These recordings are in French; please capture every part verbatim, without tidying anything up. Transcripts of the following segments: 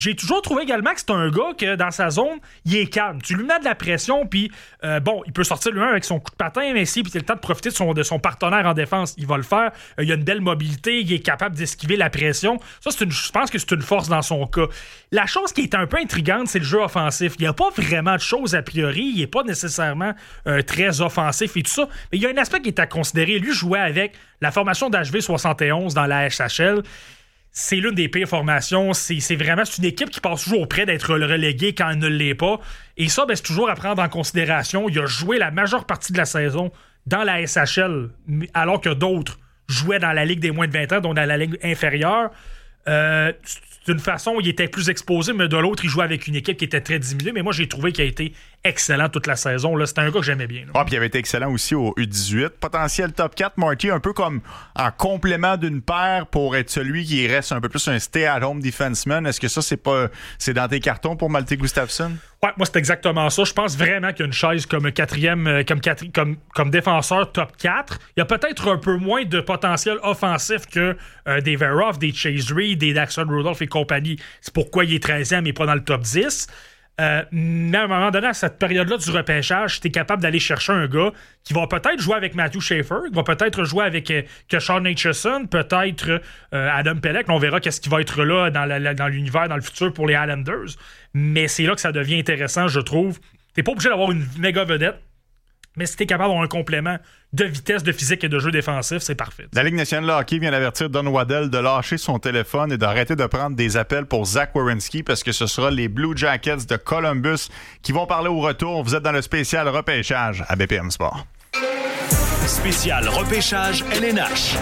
J'ai toujours trouvé également que c'est un gars que dans sa zone, il est calme. Tu lui mets de la pression, puis euh, bon, il peut sortir lui-même avec son coup de patin, mais si, puis il a le temps de profiter de son, de son partenaire en défense, il va le faire. Euh, il a une belle mobilité, il est capable d'esquiver la pression. Ça, c'est une, je pense que c'est une force dans son cas. La chose qui est un peu intrigante, c'est le jeu offensif. Il n'y a pas vraiment de choses a priori. Il n'est pas nécessairement euh, très offensif et tout ça. Mais il y a un aspect qui est à considérer. Lui jouait avec la formation d'H V soixante et onze dans la S H L. C'est l'une des pires formations. C'est, c'est vraiment c'est une équipe qui passe toujours près d'être reléguée quand elle ne l'est pas. Et ça, ben, c'est toujours à prendre en considération. Il a joué la majeure partie de la saison dans la S H L, alors que d'autres jouaient dans la Ligue des moins de vingt ans, donc dans la Ligue inférieure. Euh, d'une façon, il était plus exposé, mais de l'autre, il jouait avec une équipe qui était très diminuée. Mais moi, j'ai trouvé qu'il a été excellent toute la saison. Là. C'était un gars que j'aimais bien. Ah, puis il avait été excellent aussi au U dix-huit. Potentiel top quatre, Marty, un peu comme en complément d'une paire pour être celui qui reste un peu plus un stay-at-home defenseman. Est-ce que ça, c'est pas c'est dans tes cartons pour Malte Gustafsson? Ouais, moi, c'est exactement ça. Je pense vraiment qu'il y a une chaise comme quatrième, comme, quatri- comme, comme défenseur top quatre. Il y a peut-être un peu moins de potentiel offensif que euh, des Veroff, des Chase Reed, des Daxon Rudolph et compagnie. C'est pourquoi il est treizième et pas dans le top dix. Euh, mais à un moment donné, à cette période-là du repêchage, tu es capable d'aller chercher un gars qui va peut-être jouer avec Matthew Schaefer, qui va peut-être jouer avec euh, Sean Aitchison, peut-être euh, Adam Pelech. On verra qu'est-ce qui va être là dans, la, dans l'univers, dans le futur pour les Islanders. Mais c'est là que ça devient intéressant, je trouve. T'es pas obligé d'avoir une méga vedette, mais si t'es capable d'avoir un complément de vitesse, de physique et de jeu défensif, c'est parfait. La Ligue nationale de hockey vient d'avertir Don Waddell de lâcher son téléphone et d'arrêter de prendre des appels pour Zach Werenski parce que ce sera les Blue Jackets de Columbus qui vont parler au retour. Vous êtes dans le spécial repêchage à B P M Sport. Spécial repêchage L N H.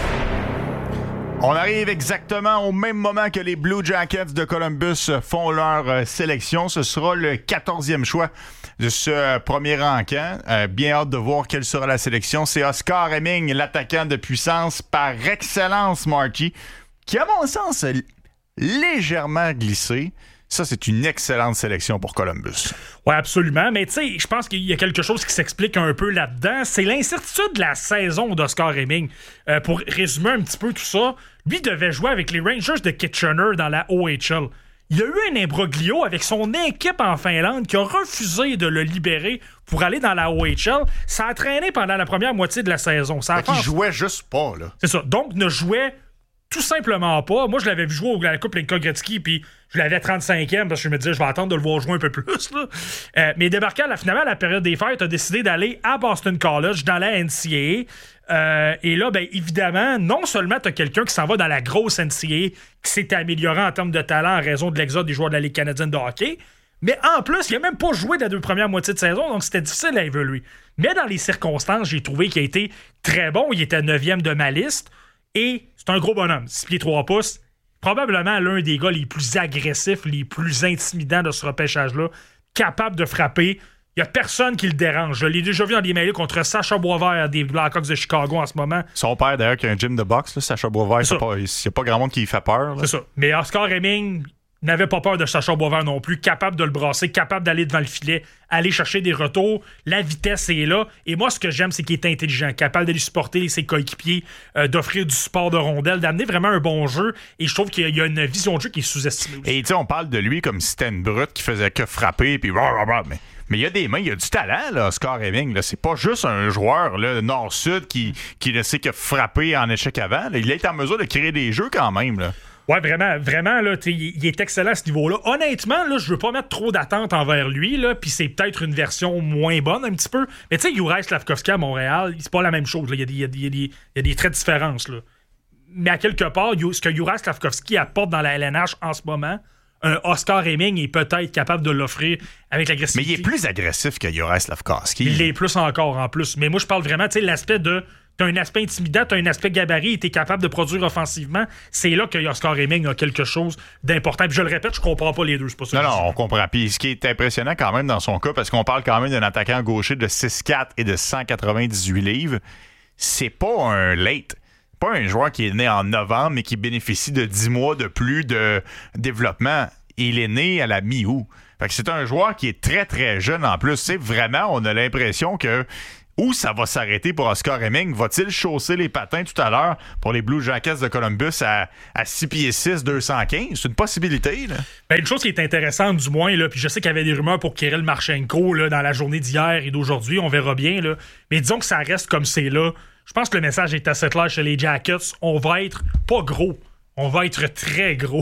On arrive exactement au même moment que les Blue Jackets de Columbus font leur euh, sélection. Ce sera le quatorzième choix de ce euh, premier encamp. Euh, bien hâte de voir quelle sera la sélection. C'est Oscar Hemming, l'attaquant de puissance par excellence, Marty, qui, à mon sens, a légèrement glissé. Ça, c'est une excellente sélection pour Columbus. Oui, absolument. Mais tu sais, je pense qu'il y a quelque chose qui s'explique un peu là-dedans. C'est l'incertitude de la saison d'Oscar Hemming. Euh, pour résumer un petit peu tout ça, lui devait jouer avec les Rangers de Kitchener dans la O H L. Il y a eu un imbroglio avec son équipe en Finlande qui a refusé de le libérer pour aller dans la O H L. Ça a traîné pendant la première moitié de la saison. Ça a fait qu'il jouait juste pas, là. C'est ça. Donc, ne jouait tout simplement pas. Moi, je l'avais vu jouer à la Coupe Linka Gretzky, puis je l'avais trente-cinquième parce que je me disais, je vais attendre de le voir jouer un peu plus. Là. Euh, mais débarqué à la finale, à la période des fêtes, a décidé d'aller à Boston College, dans la N C A A. Euh, et là, ben évidemment, non seulement tu as quelqu'un qui s'en va dans la grosse N C A A, qui s'est amélioré en termes de talent en raison de l'exode des joueurs de la Ligue canadienne de hockey, mais en plus, il n'a même pas joué de la deux premières moitiés de saison, donc c'était difficile à évoluer. Mais dans les circonstances, j'ai trouvé qu'il a été très bon. Il était neuvième de ma liste. Et c'est un gros bonhomme, six pieds trois pouces. Probablement l'un des gars les plus agressifs, les plus intimidants de ce repêchage-là, capable de frapper. Il n'y a personne qui le dérange. Je l'ai déjà vu dans des mêlées contre Sacha Boisvert des Blackhawks de Chicago en ce moment. Son père, d'ailleurs, qui a un gym de boxe, là, Sacha Boisvert, il n'y a pas grand monde qui lui fait peur. Là. C'est ça. Mais Oscar Hemming n'avait pas peur de Sacha Boisvert non plus, capable de le brasser, capable d'aller devant le filet, aller chercher des retours. La vitesse est là. Et moi, ce que j'aime, c'est qu'il est intelligent, capable d'aller supporter ses coéquipiers, euh, d'offrir du support de rondelles, d'amener vraiment un bon jeu. Et je trouve qu'il y a une vision de jeu qui est sous-estimée aussi. Et tu sais, on parle de lui comme si c'était une brute qui faisait que frapper, puis mais... Mais il y a des mains, il y a du talent, là, Oscar Hemming. Là. C'est pas juste un joueur là, nord-sud qui, qui ne sait que frapper en échec avant. Là. Il est en mesure de créer des jeux quand même. Là. Ouais, vraiment, vraiment, là, il est excellent à ce niveau-là. Honnêtement, là, je veux pas mettre trop d'attentes envers lui, là, puis c'est peut-être une version moins bonne un petit peu. Mais tu sais, Juraj Slafkovský à Montréal, c'est pas la même chose. Il y, y, y, y, y a des traits de différence. Là. Mais à quelque part, ce que Juraj Slafkovský apporte dans la L N H en ce moment, un Oscar Hemming est peut-être capable de l'offrir avec l'agressivité. Mais il est plus agressif que Juraj Slafkovský. Il l'est plus encore en plus. Mais moi, je parle vraiment, tu sais, l'aspect de... T'as un aspect intimidant, t'as un aspect gabarit et t'es capable de produire offensivement. C'est là que Oscar Hemming a quelque chose d'important. Puis je le répète, je comprends pas les deux. C'est pas ça. Non, non, on comprend. Puis ce qui est impressionnant quand même dans son cas, parce qu'on parle quand même d'un attaquant gaucher de six quatre et de cent quatre-vingt-dix-huit livres, c'est pas un late. Pas un joueur qui est né en novembre mais qui bénéficie de dix mois de plus de développement. Il est né à la mi-août. Fait que c'est un joueur qui est très, très jeune en plus. C'est vraiment, on a l'impression que où ça va s'arrêter pour Oscar Hemming? Va-t-il chausser les patins tout à l'heure pour les Blue Jackets de Columbus à, à six pieds six, deux cent quinze? C'est une possibilité, là. Ben, une chose qui est intéressante, du moins, là, puis je sais qu'il y avait des rumeurs pour Kirill Marchenko là, dans la journée d'hier et d'aujourd'hui, on verra bien, là. Mais disons que ça reste comme c'est là. Je pense que le message est assez clair chez les Jackets. On va être pas gros, on va être très gros.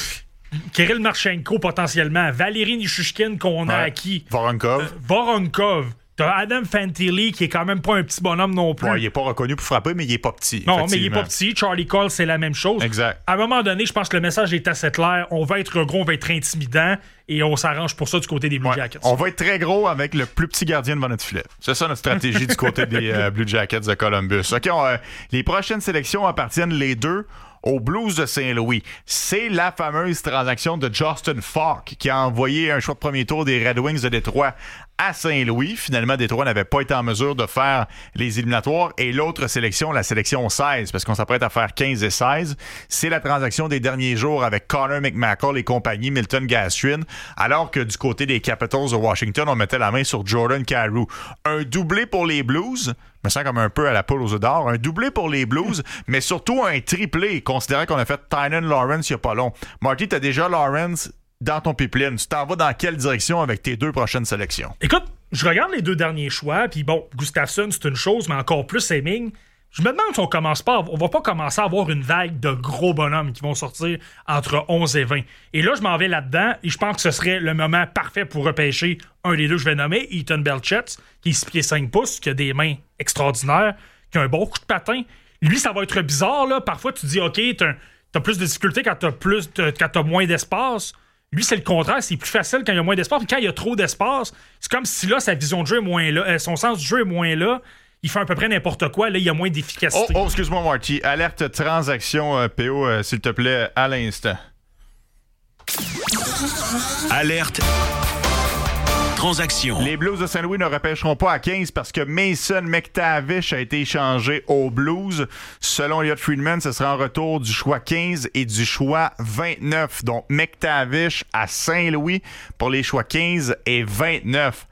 Kirill Marchenko, potentiellement. Valérie Nichushkin, qu'on a ouais. acquis. Voronkov. Euh, Voronkov. T'as Adam Fantilli, qui est quand même pas un petit bonhomme non plus. Ouais, il est pas reconnu pour frapper, mais il est pas petit. Non, mais il est pas petit. Charlie Cole, c'est la même chose. Exact. À un moment donné, je pense que le message est assez clair. On va être gros, on va être intimidant, et on s'arrange pour ça du côté des Blue ouais. Jackets. On va être très gros avec le plus petit gardien devant notre filet. C'est ça notre stratégie du côté des euh, Blue Jackets de Columbus. OK, on, euh, les prochaines sélections appartiennent les deux aux Blues de Saint-Louis. C'est la fameuse transaction de Justin Falk qui a envoyé un choix de premier tour des Red Wings de Détroit à Saint-Louis. Finalement, Détroit n'avait pas été en mesure de faire les éliminatoires. Et l'autre sélection, la sélection seize, parce qu'on s'apprête à faire quinze et seize, c'est la transaction des derniers jours avec Connor McMackle et compagnie, Milton Gastrin, alors que du côté des Capitals de Washington, on mettait la main sur Jordan Kyrou. Un doublé pour les Blues, me sens comme un peu à la poule aux œufs d'or, un doublé pour les Blues, mais surtout un triplé, considérant qu'on a fait Tynan Lawrence il n'y a pas long. Marty, t'as déjà Lawrence dans ton pipeline. Tu t'en vas dans quelle direction avec tes deux prochaines sélections? Écoute, je regarde les deux derniers choix, puis bon, Gustafsson, c'est une chose, mais encore plus Hemming. Je me demande si on commence pas, on va pas commencer à avoir une vague de gros bonhommes qui vont sortir entre onze et vingt. Et là, je m'en vais là-dedans, et je pense que ce serait le moment parfait pour repêcher un des deux que je vais nommer, Ethan Belchetz, qui est six pieds cinq pouces, qui a des mains extraordinaires, qui a un bon coup de patin. Lui, ça va être bizarre, là. Parfois, tu dis, OK, t'as, t'as plus de difficultés quand t'as plus, quand t'as moins d'espace. Lui, c'est le contraire. C'est plus facile quand il y a moins d'espace. Puis quand il y a trop d'espace, c'est comme si là, sa vision de jeu est moins là. Euh, son sens du jeu est moins là. Il fait à peu près n'importe quoi. Là, il y a moins d'efficacité. Oh, oh excuse-moi, Marty. Alerte transaction, euh, P O, euh, s'il te plaît, à l'instant. Alerte transaction. Les Blues de Saint-Louis ne repêcheront pas à quinze parce que Mason McTavish a été échangé aux Blues. Selon Elliot Friedman, ce sera en retour du choix quinze et du choix vingt-neuf. Donc, McTavish à Saint-Louis pour les choix quinze et vingt-neuf.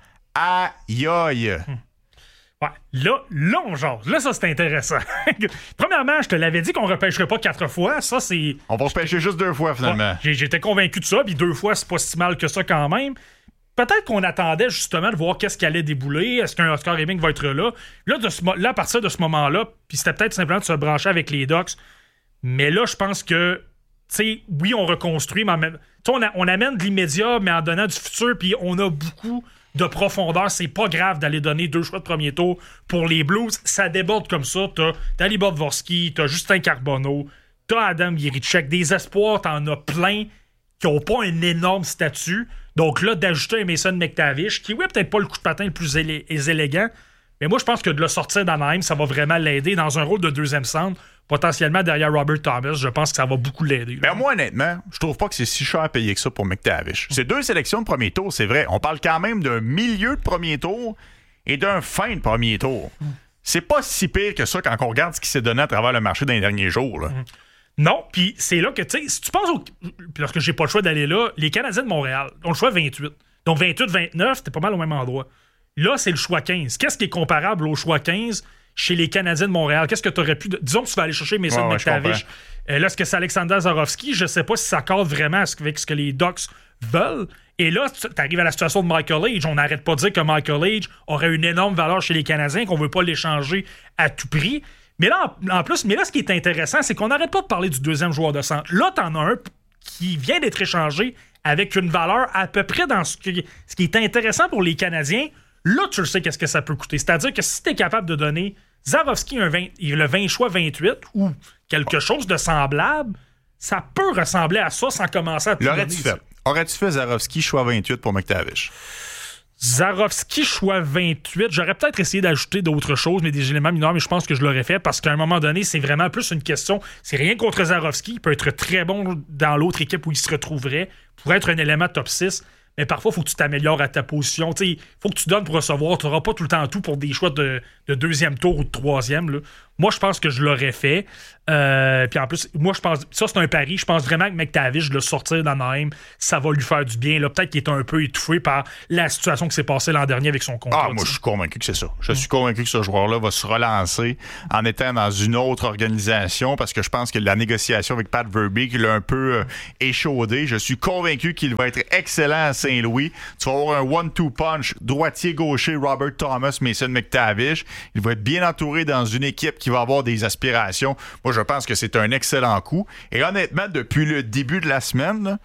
Aïe aïe! Hum. Ouais, là, là, on jase. Là, ça, c'est intéressant. Premièrement, je te l'avais dit qu'on repêcherait pas quatre fois. Ça, c'est... On va repêcher juste deux fois, finalement. Ouais, j'étais convaincu de ça, puis deux fois, c'est pas si mal que ça quand même. Peut-être qu'on attendait justement de voir qu'est-ce qui allait débouler. Est-ce qu'un Oscar Hemming va être là? Là, de ce, là à partir de ce moment-là, puis c'était peut-être simplement de se brancher avec les Ducks. Mais là, je pense que, tu sais, oui, on reconstruit, mais en même... on, a, on amène de l'immédiat, mais en donnant du futur, puis on a beaucoup de profondeur. C'est pas grave d'aller donner deux choix de premier tour pour les Blues. Ça déborde comme ça. T'as Dalibor Dvorsky, t'as Justin Carbonneau, t'as Adam Jiricek. Des espoirs, t'en as plein qui n'ont pas un énorme statut. Donc là, d'ajouter un Mason McTavish, qui, oui, peut-être pas le coup de patin le plus élé- élégant, mais moi, je pense que de le sortir d'Anaheim, ça va vraiment l'aider dans un rôle de deuxième centre, potentiellement derrière Robert Thomas. Je pense que ça va beaucoup l'aider. Ben moi, honnêtement, je trouve pas que c'est si cher à payer que ça pour McTavish. C'est deux sélections de premier tour, c'est vrai. On parle quand même d'un milieu de premier tour et d'un fin de premier tour. C'est pas si pire que ça quand on regarde ce qui s'est donné à travers le marché dans les derniers jours, là. Mm. Non, puis c'est là que, tu sais, si tu penses au... Parce que j'ai pas le choix d'aller là, les Canadiens de Montréal ont le choix vingt-huit. Donc vingt-huit vingt-neuf, c'était pas mal au même endroit. Là, c'est le choix quinze. Qu'est-ce qui est comparable au choix quinze chez les Canadiens de Montréal? Qu'est-ce que tu aurais pu... De... Disons que tu vas aller chercher Mason ouais, McTavish. Euh, là, est-ce que c'est Alexander Zarovski? Je sais pas si ça cadre vraiment avec ce que les Ducks veulent. Et là, tu arrives à la situation de Michael Age. On n'arrête pas de dire que Michael Age aurait une énorme valeur chez les Canadiens, qu'on veut pas l'échanger à tout prix. Mais là, en, en plus, mais là, ce qui est intéressant, c'est qu'on n'arrête pas de parler du deuxième joueur de centre. Là, t'en as un qui vient d'être échangé avec une valeur à peu près dans ce qui, ce qui est intéressant pour les Canadiens. Là, tu le sais qu'est-ce que ça peut coûter. C'est-à-dire que si tu es capable de donner Zarovski un vingt, le vingt choix vingt-huit ou quelque chose de semblable, ça peut ressembler à ça sans commencer à tout L'aurais-tu donner. fait? Aurais-tu fait Zarovski choix vingt-huit pour McTavish? Zarovski, choix vingt-huit. J'aurais peut-être essayé d'ajouter d'autres choses, mais des éléments mineurs, mais je pense que je l'aurais fait parce qu'à un moment donné, c'est vraiment plus une question. C'est rien contre Zarovski. Il peut être très bon dans l'autre équipe où il se retrouverait pour être un élément top six. Mais parfois, il faut que tu t'améliores à ta position. Il faut que tu donnes pour recevoir. Tu n'auras pas tout le temps tout pour des choix de, de deuxième tour ou de troisième. Là. Moi, je pense que je l'aurais fait. Euh, puis en plus, moi, je pense... Ça, c'est un pari. Je pense vraiment que McTavish, le sortir d'Anaheim, ça va lui faire du bien. Là, peut-être qu'il est un peu étouffé par la situation qui s'est passée l'an dernier avec son contrat. Ah, moi, je suis convaincu que c'est ça. Je suis convaincu que ce joueur-là va se relancer en étant dans une autre organisation parce que je pense que la négociation avec Pat Verbeek l'a un peu euh, échaudé. Je suis convaincu qu'il va être excellent à Saint-Louis. Tu vas avoir un one-two punch droitier-gaucher Robert Thomas, Mason McTavish. Il va être bien entouré dans une équipe qui va avoir des aspirations. Moi, je pense que c'est un excellent coup. Et honnêtement, depuis le début de la semaine, là,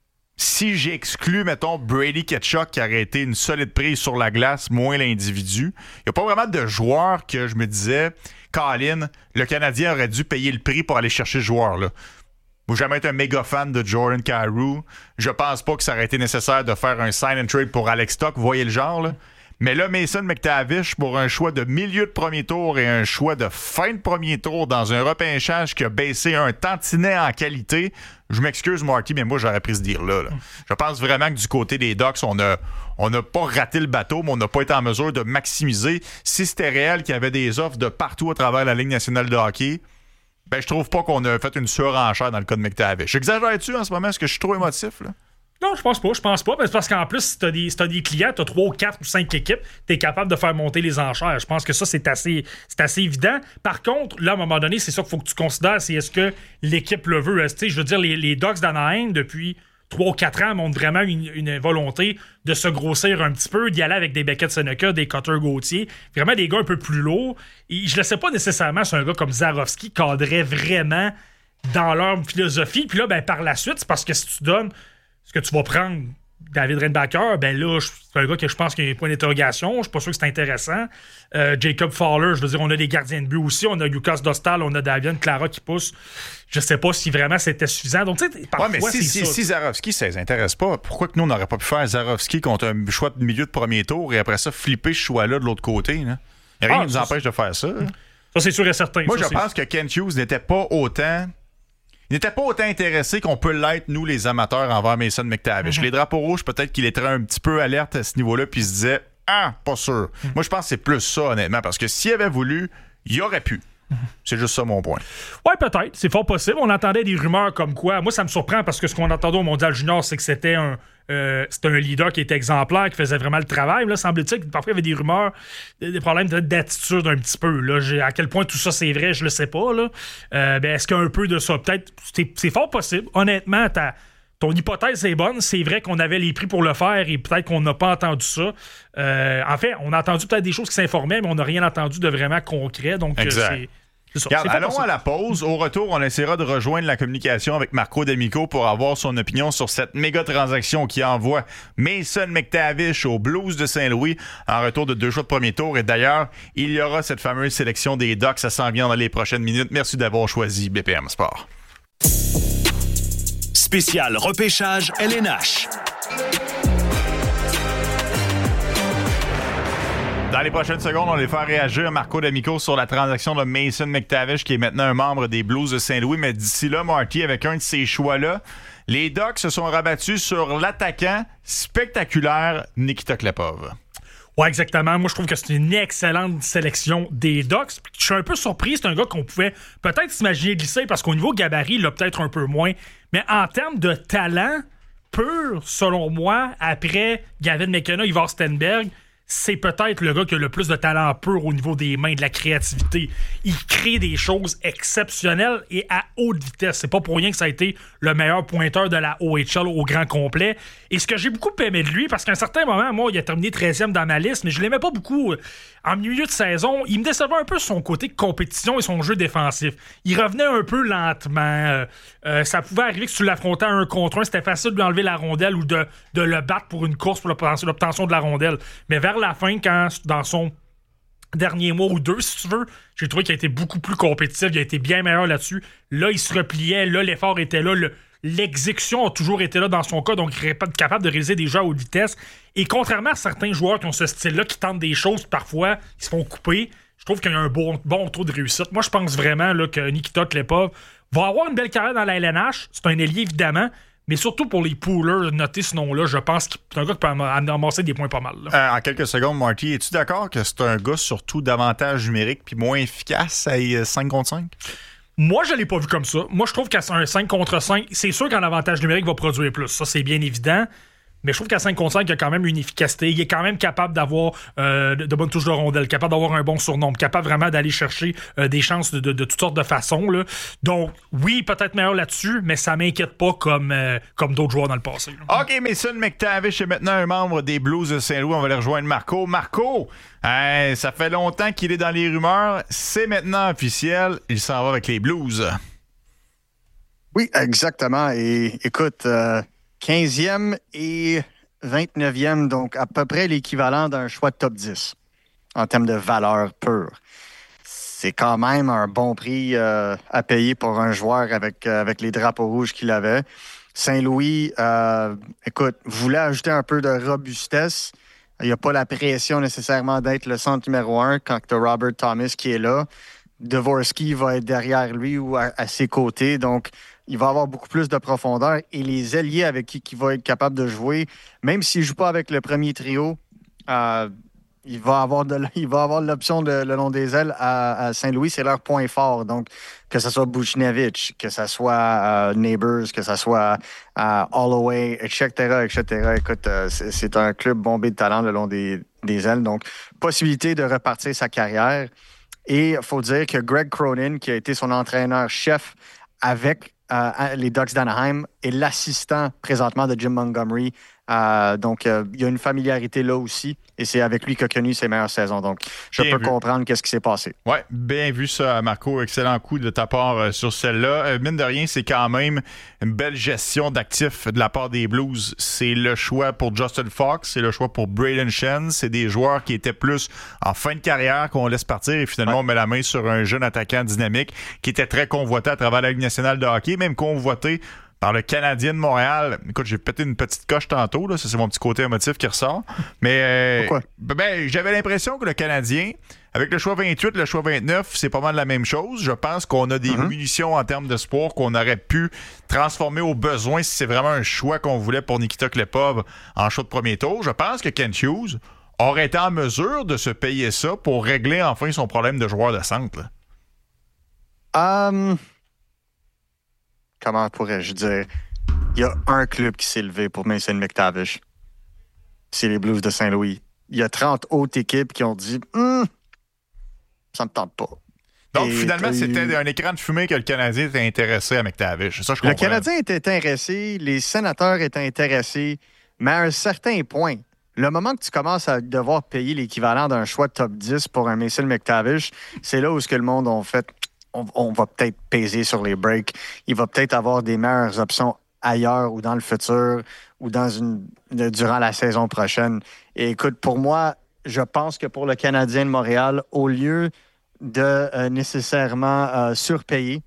si j'exclus, mettons, Brady Tkachuk qui aurait été une solide prise sur la glace, moins l'individu, il n'y a pas vraiment de joueur que je me disais, Colin, le Canadien aurait dû payer le prix pour aller chercher ce joueur-là. Moi, jamais été un méga fan de Jordan Kyrou. Je pense pas que ça aurait été nécessaire de faire un sign and trade pour Alex Tuch. Vous voyez le genre, là? Mais là, Mason McTavish, pour un choix de milieu de premier tour et un choix de fin de premier tour dans un repêchage qui a baissé un tantinet en qualité, je m'excuse, Marty, mais moi, j'aurais pris ce dire-là. Là. Je pense vraiment que du côté des Ducks, on a, on n'a pas raté le bateau, mais on n'a pas été en mesure de maximiser. Si c'était réel qu'il y avait des offres de partout à travers la Ligue nationale de hockey, ben, je trouve pas qu'on a fait une surenchère dans le cas de McTavish. J'exagère-tu en ce moment? Est-ce que je suis trop émotif, là? Non, je pense pas, je pense pas. C'est parce qu'en plus, si t'as des, si t'as des clients, t'as trois, quatre ou cinq équipes, t'es capable de faire monter les enchères. Je pense que ça, c'est assez, c'est assez évident. Par contre, là, à un moment donné, c'est ça qu'il faut que tu considères, c'est est-ce que l'équipe le veut. Tu sais, je veux dire, les, les Ducks d'Anaheim, depuis trois ou quatre ans, montrent vraiment une, une volonté de se grossir un petit peu, d'y aller avec des Beckett Seneca, des Cutter Gauthier, vraiment des gars un peu plus lourds. Et je ne sais pas nécessairement si un gars comme Zarovski cadrait vraiment dans leur philosophie. Puis là, ben, par la suite, c'est parce que si tu donnes ce que tu vas prendre David Reinbacher, ben là, c'est un gars que je pense qu'il y a un point d'interrogation. Je suis pas sûr que c'est intéressant. Euh, Jacob Fowler, je veux dire, on a des gardiens de but aussi. On a Lucas Dostal, on a Davian Clara qui pousse. Je sais pas si vraiment c'était suffisant. Donc, tu sais, parfois, ouais, mais si, c'est si, ça. Si Zarovski, ça les intéresse pas, pourquoi que nous, on n'aurait pas pu faire Zarovski contre un choix de milieu de premier tour et après ça, flipper ce choix-là de l'autre côté? Il n'y a rien Ah, qui nous ça, empêche de faire ça. Hein? Ça, c'est sûr et certain. Moi, ça, je c'est... pense que Kent Hughes n'était pas autant... Il n'était pas autant intéressé qu'on peut l'être, nous, les amateurs, envers Mason McTavish. Mm-hmm. Les drapeaux rouges, peut-être qu'il était un petit peu alerte à ce niveau-là, puis il se disait « Ah, pas sûr. Mm-hmm. » Moi, je pense que c'est plus ça, honnêtement, parce que s'il avait voulu, il aurait pu. Mm-hmm. C'est juste ça, mon point. Ouais, peut-être. C'est fort possible. On entendait des rumeurs comme quoi... Moi, ça me surprend, parce que ce qu'on entendait au Mondial Junior, c'est que c'était un... Euh, c'était un leader qui était exemplaire, qui faisait vraiment le travail. Là, semble-t-il que parfois il y avait des rumeurs, des problèmes d'attitude un petit peu. Là. À quel point tout ça c'est vrai, je le sais pas. Là. Euh, ben, est-ce qu'il y a un peu de ça? Peut-être, c'est, c'est fort possible. Honnêtement, ta, ton hypothèse est bonne. C'est vrai qu'on avait les prix pour le faire et peut-être qu'on n'a pas entendu ça. Euh, en fait, on a entendu peut-être des choses qui s'informaient, mais on n'a rien entendu de vraiment concret. Donc, exact. Euh, c'est... Ça, Regarde, allons à la pause. Au retour, on essaiera de rejoindre la communication avec Marco D'Amico pour avoir son opinion sur cette méga transaction qui envoie Mason McTavish aux Blues de Saint-Louis en retour de deux choix de premier tour. Et d'ailleurs, il y aura cette fameuse sélection des Ducks. Ça s'en vient dans les prochaines minutes. Merci d'avoir choisi B P M Sport. Spécial repêchage L N H. Dans les prochaines secondes, on va les faire réagir Marco D'Amico sur la transaction de Mason McTavish, qui est maintenant un membre des Blues de Saint-Louis. Mais d'ici là, Marty, avec un de ces choix-là, les Ducks se sont rabattus sur l'attaquant spectaculaire Nikita Klepov. Ouais, exactement. Moi, je trouve que c'est une excellente sélection des Ducks. Je suis un peu surpris. C'est un gars qu'on pouvait peut-être s'imaginer glisser parce qu'au niveau gabarit, il l'a peut-être un peu moins. Mais en termes de talent pur, selon moi, après Gavin McKenna, Ivar Stenberg, c'est peut-être le gars qui a le plus de talent pur au niveau des mains, de la créativité. Il crée des choses exceptionnelles et à haute vitesse. C'est pas pour rien que ça a été le meilleur pointeur de la O H L au grand complet. Et ce que j'ai beaucoup aimé de lui, parce qu'à un certain moment, moi, il a terminé treizième dans ma liste, mais je l'aimais pas beaucoup. En milieu de saison, il me décevait un peu son côté compétition et son jeu défensif. Il revenait un peu lentement. Euh, euh, ça pouvait arriver que tu l'affrontais à un contre un, c'était facile de lui enlever la rondelle ou de, de le battre pour une course pour l'obtention de la rondelle. Mais vers la fin, quand dans son dernier mois ou deux, si tu veux, j'ai trouvé qu'il a été beaucoup plus compétitif, il a été bien meilleur là-dessus. Là, il se repliait, là, l'effort était là, le, l'exécution a toujours été là dans son cas, donc il est capable de réaliser des jeux à haute vitesse. Et contrairement à certains joueurs qui ont ce style-là, qui tentent des choses, parfois, ils se font couper, je trouve qu'il y a un bon, bon taux de réussite. Moi, je pense vraiment là, que Nikita Klepov va avoir une belle carrière dans la L N H. C'est un ailier, évidemment, mais surtout pour les poolers, noter ce nom-là, je pense que c'est un gars qui peut amasser des points pas mal. Euh, en quelques secondes, Marty, es-tu d'accord que c'est un gars surtout davantage numérique puis moins efficace à cinq contre cinq? Moi, je l'ai pas vu comme ça. Moi, je trouve qu'à un cinq contre cinq, c'est sûr qu'un avantage numérique va produire plus. Ça, c'est bien évident. Mais je trouve qu'à cinq contre cinq, il y a quand même une efficacité. Il est quand même capable d'avoir euh, de, de bonnes touches de rondelle, capable d'avoir un bon surnombre, capable vraiment d'aller chercher euh, des chances de, de, de toutes sortes de façons. Là. Donc, oui, peut-être meilleur là-dessus, mais ça m'inquiète pas comme, euh, comme d'autres joueurs dans le passé. Là. OK, Mason McTavish est maintenant un membre des Blues de Saint-Louis. On va aller rejoindre Marco. Marco, hein, ça fait longtemps qu'il est dans les rumeurs. C'est maintenant officiel. Il s'en va avec les Blues. Oui, exactement. Et écoute... Euh... quinzième et vingt-neuvième, donc à peu près l'équivalent d'un choix de top dix en termes de valeur pure. C'est quand même un bon prix euh, à payer pour un joueur avec, euh, avec les drapeaux rouges qu'il avait. Saint-Louis, euh, écoute, voulait ajouter un peu de robustesse. Il n'y a pas la pression nécessairement d'être le centre numéro un quand tu as Robert Thomas qui est là. Dvorsky va être derrière lui ou à, à ses côtés, donc il va avoir beaucoup plus de profondeur et les ailiers avec qui il va être capable de jouer, même s'il ne joue pas avec le premier trio, euh, il va avoir de, il va avoir l'option de, le long des ailes à, à Saint-Louis, c'est leur point fort. Donc, que ce soit Buchnevich, que ce soit euh, Neighbors, que ce soit euh, Holloway, et cetera, et cetera. Écoute, euh, c'est, c'est un club bombé de talent le long des, des ailes. Donc, possibilité de repartir sa carrière. Et il faut dire que Greg Cronin, qui a été son entraîneur-chef avec euh, les Ducks d'Anaheim, est l'assistant présentement de Jim Montgomery. Euh, donc, euh, il y a une familiarité là aussi. Et c'est avec lui qu'il a connu ses meilleures saisons. Donc, je bien peux vu. comprendre qu'est-ce qui s'est passé. Oui, bien vu ça, Marco. Excellent coup de ta part euh, sur celle-là. Euh, mine de rien, c'est quand même une belle gestion d'actifs de la part des Blues. C'est le choix pour Justin Fox, c'est le choix pour Braden Shen. C'est des joueurs qui étaient plus en fin de carrière qu'on laisse partir. Et finalement, ouais. on met la main sur un jeune attaquant dynamique qui était très convoité à travers la Ligue nationale de hockey, même convoité par le Canadien de Montréal. Écoute, j'ai pété une petite coche tantôt, là. Ça, c'est mon petit côté émotif qui ressort. Mais euh, Pourquoi? Ben, j'avais l'impression que le Canadien, avec le choix vingt-huit, le choix vingt-neuf, c'est pas mal la même chose. Je pense qu'on a des mm-hmm. munitions en termes de sport qu'on aurait pu transformer au besoin si c'est vraiment un choix qu'on voulait pour Nikita Klepov en choix de premier tour. Je pense que Kent Hughes aurait été en mesure de se payer ça pour régler enfin son problème de joueur de centre. Là. Um... Comment pourrais-je dire? Il y a un club qui s'est levé pour Mason McTavish. C'est les Blues de Saint-Louis. Il y a trente autres équipes qui ont dit hm, « ça me tente pas ». Donc, Et finalement, euh, c'était un écran de fumée que le Canadien était intéressé à McTavish. Ça, je comprends. Le Canadien était intéressé, les sénateurs étaient intéressés, mais à un certain point, le moment que tu commences à devoir payer l'équivalent d'un choix de top dix pour un Mason McTavish, c'est là où ce que le monde a fait... On, on va peut-être peser sur les breaks. Il va peut-être avoir des meilleures options ailleurs ou dans le futur ou dans une durant la saison prochaine. Et écoute, pour moi, je pense que pour le Canadien de Montréal, au lieu de euh, nécessairement euh, surpayer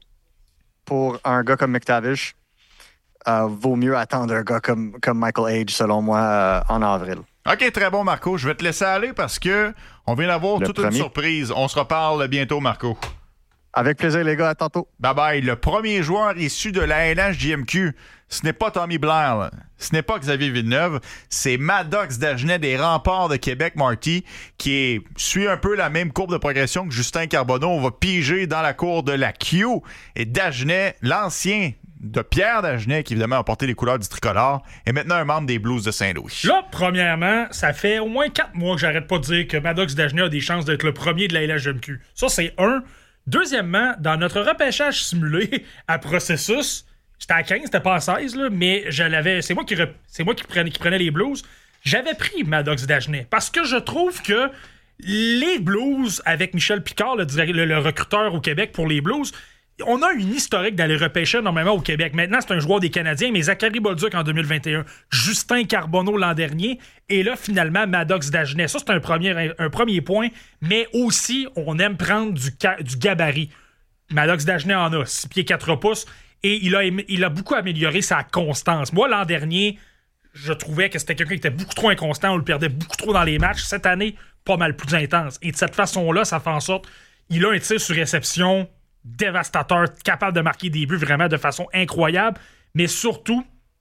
pour un gars comme McTavish, euh, vaut mieux attendre un gars comme, comme Michael Age, selon moi, euh, en avril. OK, très bon, Marco. Je vais te laisser aller parce que on vient d'avoir toute premier. une surprise. On se reparle bientôt, Marco. Avec plaisir, les gars. À tantôt. Bye-bye. Le premier joueur issu de la N H J M Q, ce n'est pas Tommy Blair, là. Ce n'est pas Xavier Villeneuve, c'est Maddox Dagenet des Remparts de Québec, Marty, qui est, suit un peu la même courbe de progression que Justin Carbonneau. On va piger dans la cour de la Q. Et Dagenet, l'ancien de Pierre Dagenet, qui évidemment a porté les couleurs du tricolore, est maintenant un membre des Blues de Saint-Louis. Là, premièrement, ça fait au moins quatre mois que j'arrête pas de dire que Maddox Dagenet a des chances d'être le premier de la L H J M Q. Ça, c'est un. Deuxièmement, dans notre repêchage simulé à processus, j'étais à quinze, c'était pas à seize, là, mais je l'avais. C'est moi qui rep... c'est moi qui prenais, qui prenais les Blues. J'avais pris Maddox Dagenet parce que je trouve que les Blues, avec Michel Picard, le, le, le recruteur au Québec pour les Blues, on a une historique d'aller repêcher normalement au Québec. Maintenant, c'est un joueur des Canadiens, mais Zachary Bolduc en deux mille vingt et un, Justin Carbonneau l'an dernier, et là, finalement, Maddox Dagenet. Ça, c'est un premier, un premier point, mais aussi, on aime prendre du, du gabarit. Maddox Dagenet en a six pieds quatre pouces, et il a, il a beaucoup amélioré sa constance. Moi, l'an dernier, je trouvais que c'était quelqu'un qui était beaucoup trop inconstant, on le perdait beaucoup trop dans les matchs. Cette année, pas mal plus intense. Et de cette façon-là, ça fait en sorte qu'il a un tir sur réception dévastateur, capable de marquer des buts vraiment de façon incroyable, mais surtout,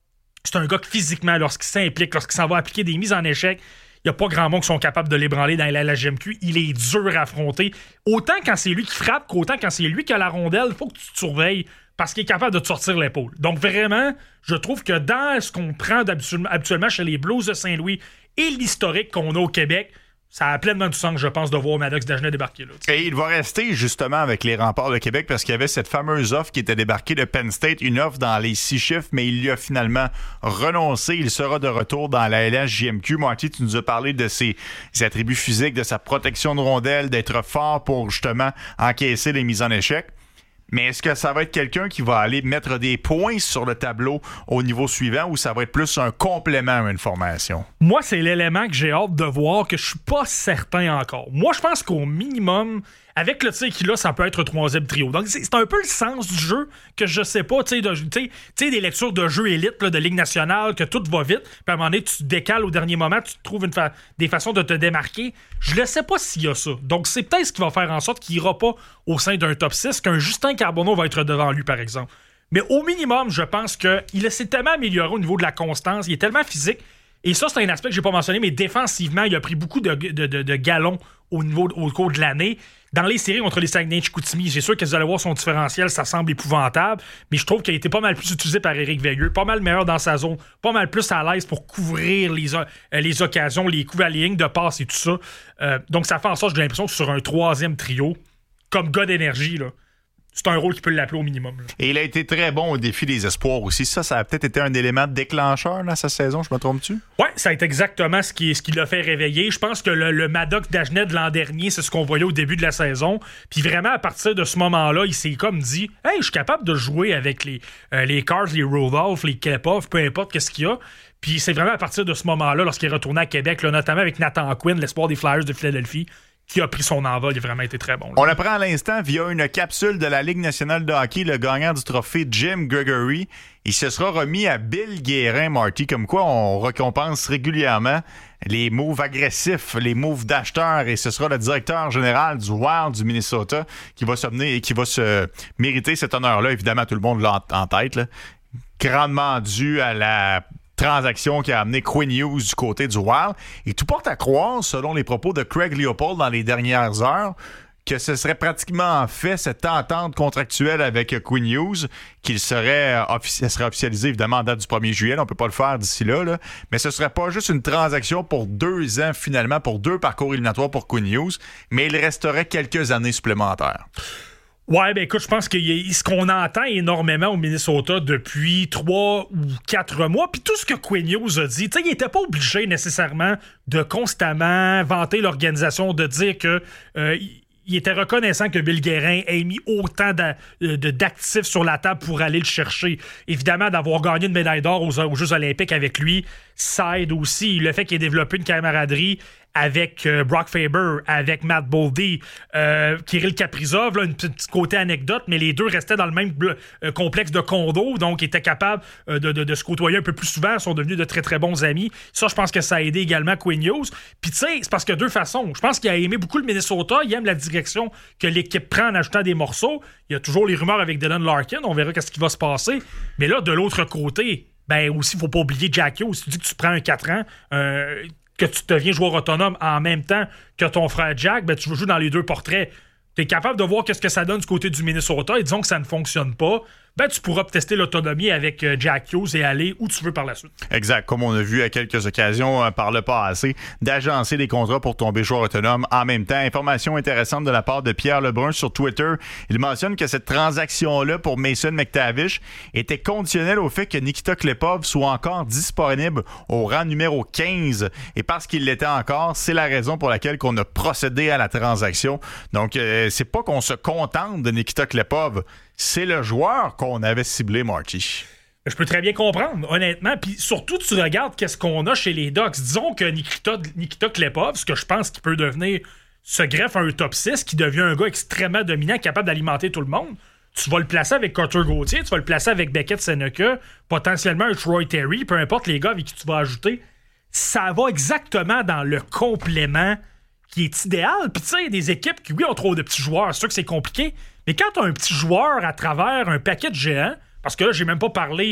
C'est un gars qui, physiquement, lorsqu'il s'implique, lorsqu'il s'en va appliquer des mises en échec, il n'y a pas grand monde qui sont capables de l'ébranler dans la L H M Q. Il est dur à affronter. Autant quand c'est lui qui frappe qu'autant quand c'est lui qui a la rondelle, il faut que tu te surveilles parce qu'il est capable de te sortir l'épaule. Donc vraiment, je trouve que dans ce qu'on prend habituellement chez les Blues de Saint-Louis et l'historique qu'on a au Québec, ça a pleinement du sens, je pense, de voir Maddox Dagenet débarquer là. Et il va rester justement avec les Remparts de Québec parce qu'il y avait cette fameuse offre qui était débarquée de Penn State, une offre dans les six chiffres, mais il y a finalement renoncé. Il sera de retour dans la L H J M Q. Marty, tu nous as parlé de ses, ses attributs physiques, de sa protection de rondelle, d'être fort pour justement encaisser les mises en échec. Mais est-ce que ça va être quelqu'un qui va aller mettre des points sur le tableau au niveau suivant ou ça va être plus un complément à une formation? Moi, c'est l'élément que j'ai hâte de voir, que je suis pas certain encore. Moi, je pense qu'au minimum, avec le tir qu'il a, ça peut être un troisième trio. Donc, c'est, c'est un peu le sens du jeu que je sais pas, tu sais, des lectures de jeux élite, là, de Ligue nationale, que tout va vite, puis à un moment donné, tu te décales au dernier moment, tu trouves une fa- des façons de te démarquer. Je ne sais pas s'il y a ça. Donc, c'est peut-être ce qui va faire en sorte qu'il ira pas au sein d'un top six, qu'un Justin Carbonneau va être devant lui, par exemple. Mais au minimum, je pense qu'il s'est tellement amélioré au niveau de la constance, il est tellement physique. Et ça, c'est un aspect que j'ai pas mentionné, mais défensivement, il a pris beaucoup de, de, de, de galons au, niveau, au cours de l'année. Dans les séries contre les Saguenay-Chicoutimi, c'est sûr que vous allez voir son différentiel, ça semble épouvantable, mais je trouve qu'il a été pas mal plus utilisé par Éric Veilleux, pas mal meilleur dans sa zone, pas mal plus à l'aise pour couvrir les, euh, les occasions, les coups à la ligne de passe et tout ça. Euh, donc ça fait en sorte que j'ai l'impression que sur un troisième trio, comme gars d'énergie, là, c'est un rôle qui peut l'appeler au minimum. Là. Et il a été très bon au défi des espoirs aussi. Ça, ça a peut-être été un élément déclencheur dans sa saison, je me trompe-tu? Oui, ça a été exactement ce qui, ce qui l'a fait réveiller. Je pense que le, le Maddox Dagenet de l'an dernier, c'est ce qu'on voyait au début de la saison. Puis vraiment, à partir de ce moment-là, il s'est comme dit « Hey, je suis capable de jouer avec les, euh, les Cards, les Rudolph, les Klepov, peu importe qu'est-ce qu'il y a. » Puis c'est vraiment à partir de ce moment-là, lorsqu'il est retourné à Québec, là, notamment avec Nathan Quinn, l'espoir des Flyers de Philadelphie, qui a pris son envol, il a vraiment été très bon. Là. On l'apprend à l'instant via une capsule de la Ligue nationale de hockey, le gagnant du trophée Jim Gregory. Il se sera remis à Bill Guérin, Marty, comme quoi on récompense régulièrement les moves agressifs, les moves d'acheteurs, et ce sera le directeur général du Wild du Minnesota qui va se mener, qui va se mériter cet honneur-là. Évidemment, tout le monde l'a en tête, là. Grandement dû à la transaction qui a amené Quinn Hughes du côté du Wild. Et tout porte à croire, selon les propos de Craig Leopold dans les dernières heures, que ce serait pratiquement fait, cette entente contractuelle avec Quinn Hughes, qu'il serait, offici- serait officialisé évidemment en date du premier juillet. On ne peut pas le faire d'ici là, là. Mais ce ne serait pas juste une transaction pour deux ans finalement, pour deux parcours éliminatoires pour Quinn Hughes, mais il resterait quelques années supplémentaires. Ouais, ben écoute, je pense que y a, ce qu'on entend énormément au Minnesota depuis trois ou quatre mois, puis tout ce que Quinn Hughes a dit, tu sais, il n'était pas obligé nécessairement de constamment vanter l'organisation, de dire que euh, il était reconnaissant que Bill Guérin ait mis autant d'a, de, d'actifs sur la table pour aller le chercher. Évidemment, d'avoir gagné une médaille d'or aux, aux Jeux olympiques avec lui, ça aide aussi. Le fait qu'il ait développé une camaraderie avec euh, Brock Faber, avec Matt Boldy, euh, Kirill Kaprizov, là, une petite côté anecdote, mais les deux restaient dans le même euh, complexe de condo, donc étaient capables euh, de, de, de se côtoyer un peu plus souvent, sont devenus de très très bons amis. Ça, je pense que ça a aidé également Quinn Hughes. Puis tu sais, c'est parce qu'il y a deux façons. Je pense qu'il a aimé beaucoup le Minnesota, il aime la direction que l'équipe prend en ajoutant des morceaux. Il y a toujours les rumeurs avec Dylan Larkin, on verra qu'est-ce qui va se passer. Mais là, de l'autre côté, ben aussi, il faut pas oublier Jack Hughes. Si tu dis que tu prends un quatre ans, euh, que tu deviens joueur autonome en même temps que ton frère Jack, ben tu veux jouer dans les deux portraits. Tu es capable de voir qu'est-ce que ça donne du côté du Minnesota et disons que ça ne fonctionne pas, ben tu pourras tester l'autonomie avec Jack Hughes et aller où tu veux par la suite. Exact, comme on a vu à quelques occasions euh, par le passé, d'agencer des contrats pour tomber joueur autonome en même temps. Information intéressante de la part de Pierre Lebrun sur Twitter. Il mentionne que cette transaction-là pour Mason McTavish était conditionnelle au fait que Nikita Klepov soit encore disponible au rang numéro quinze. Et parce qu'il l'était encore, c'est la raison pour laquelle qu'on a procédé à la transaction. Donc, euh, c'est pas qu'on se contente de Nikita Klepov, c'est le joueur qu'on avait ciblé, Marty. Je peux très bien comprendre, honnêtement. Puis surtout, tu regardes qu'est-ce qu'on a chez les Ducks. Disons que Nikita, Nikita Klepov, ce que je pense qu'il peut devenir, se greffe à un top six, qui devient un gars extrêmement dominant, capable d'alimenter tout le monde. Tu vas le placer avec Carter Gauthier, tu vas le placer avec Beckett Seneca, potentiellement un Troy Terry, peu importe les gars avec qui tu vas ajouter. Ça va exactement dans le complément qui est idéal. Puis tu sais, des équipes qui, oui, ont trop de petits joueurs, c'est sûr que c'est compliqué, mais quand tu as un petit joueur à travers un paquet de géants, parce que là, j'ai même pas parlé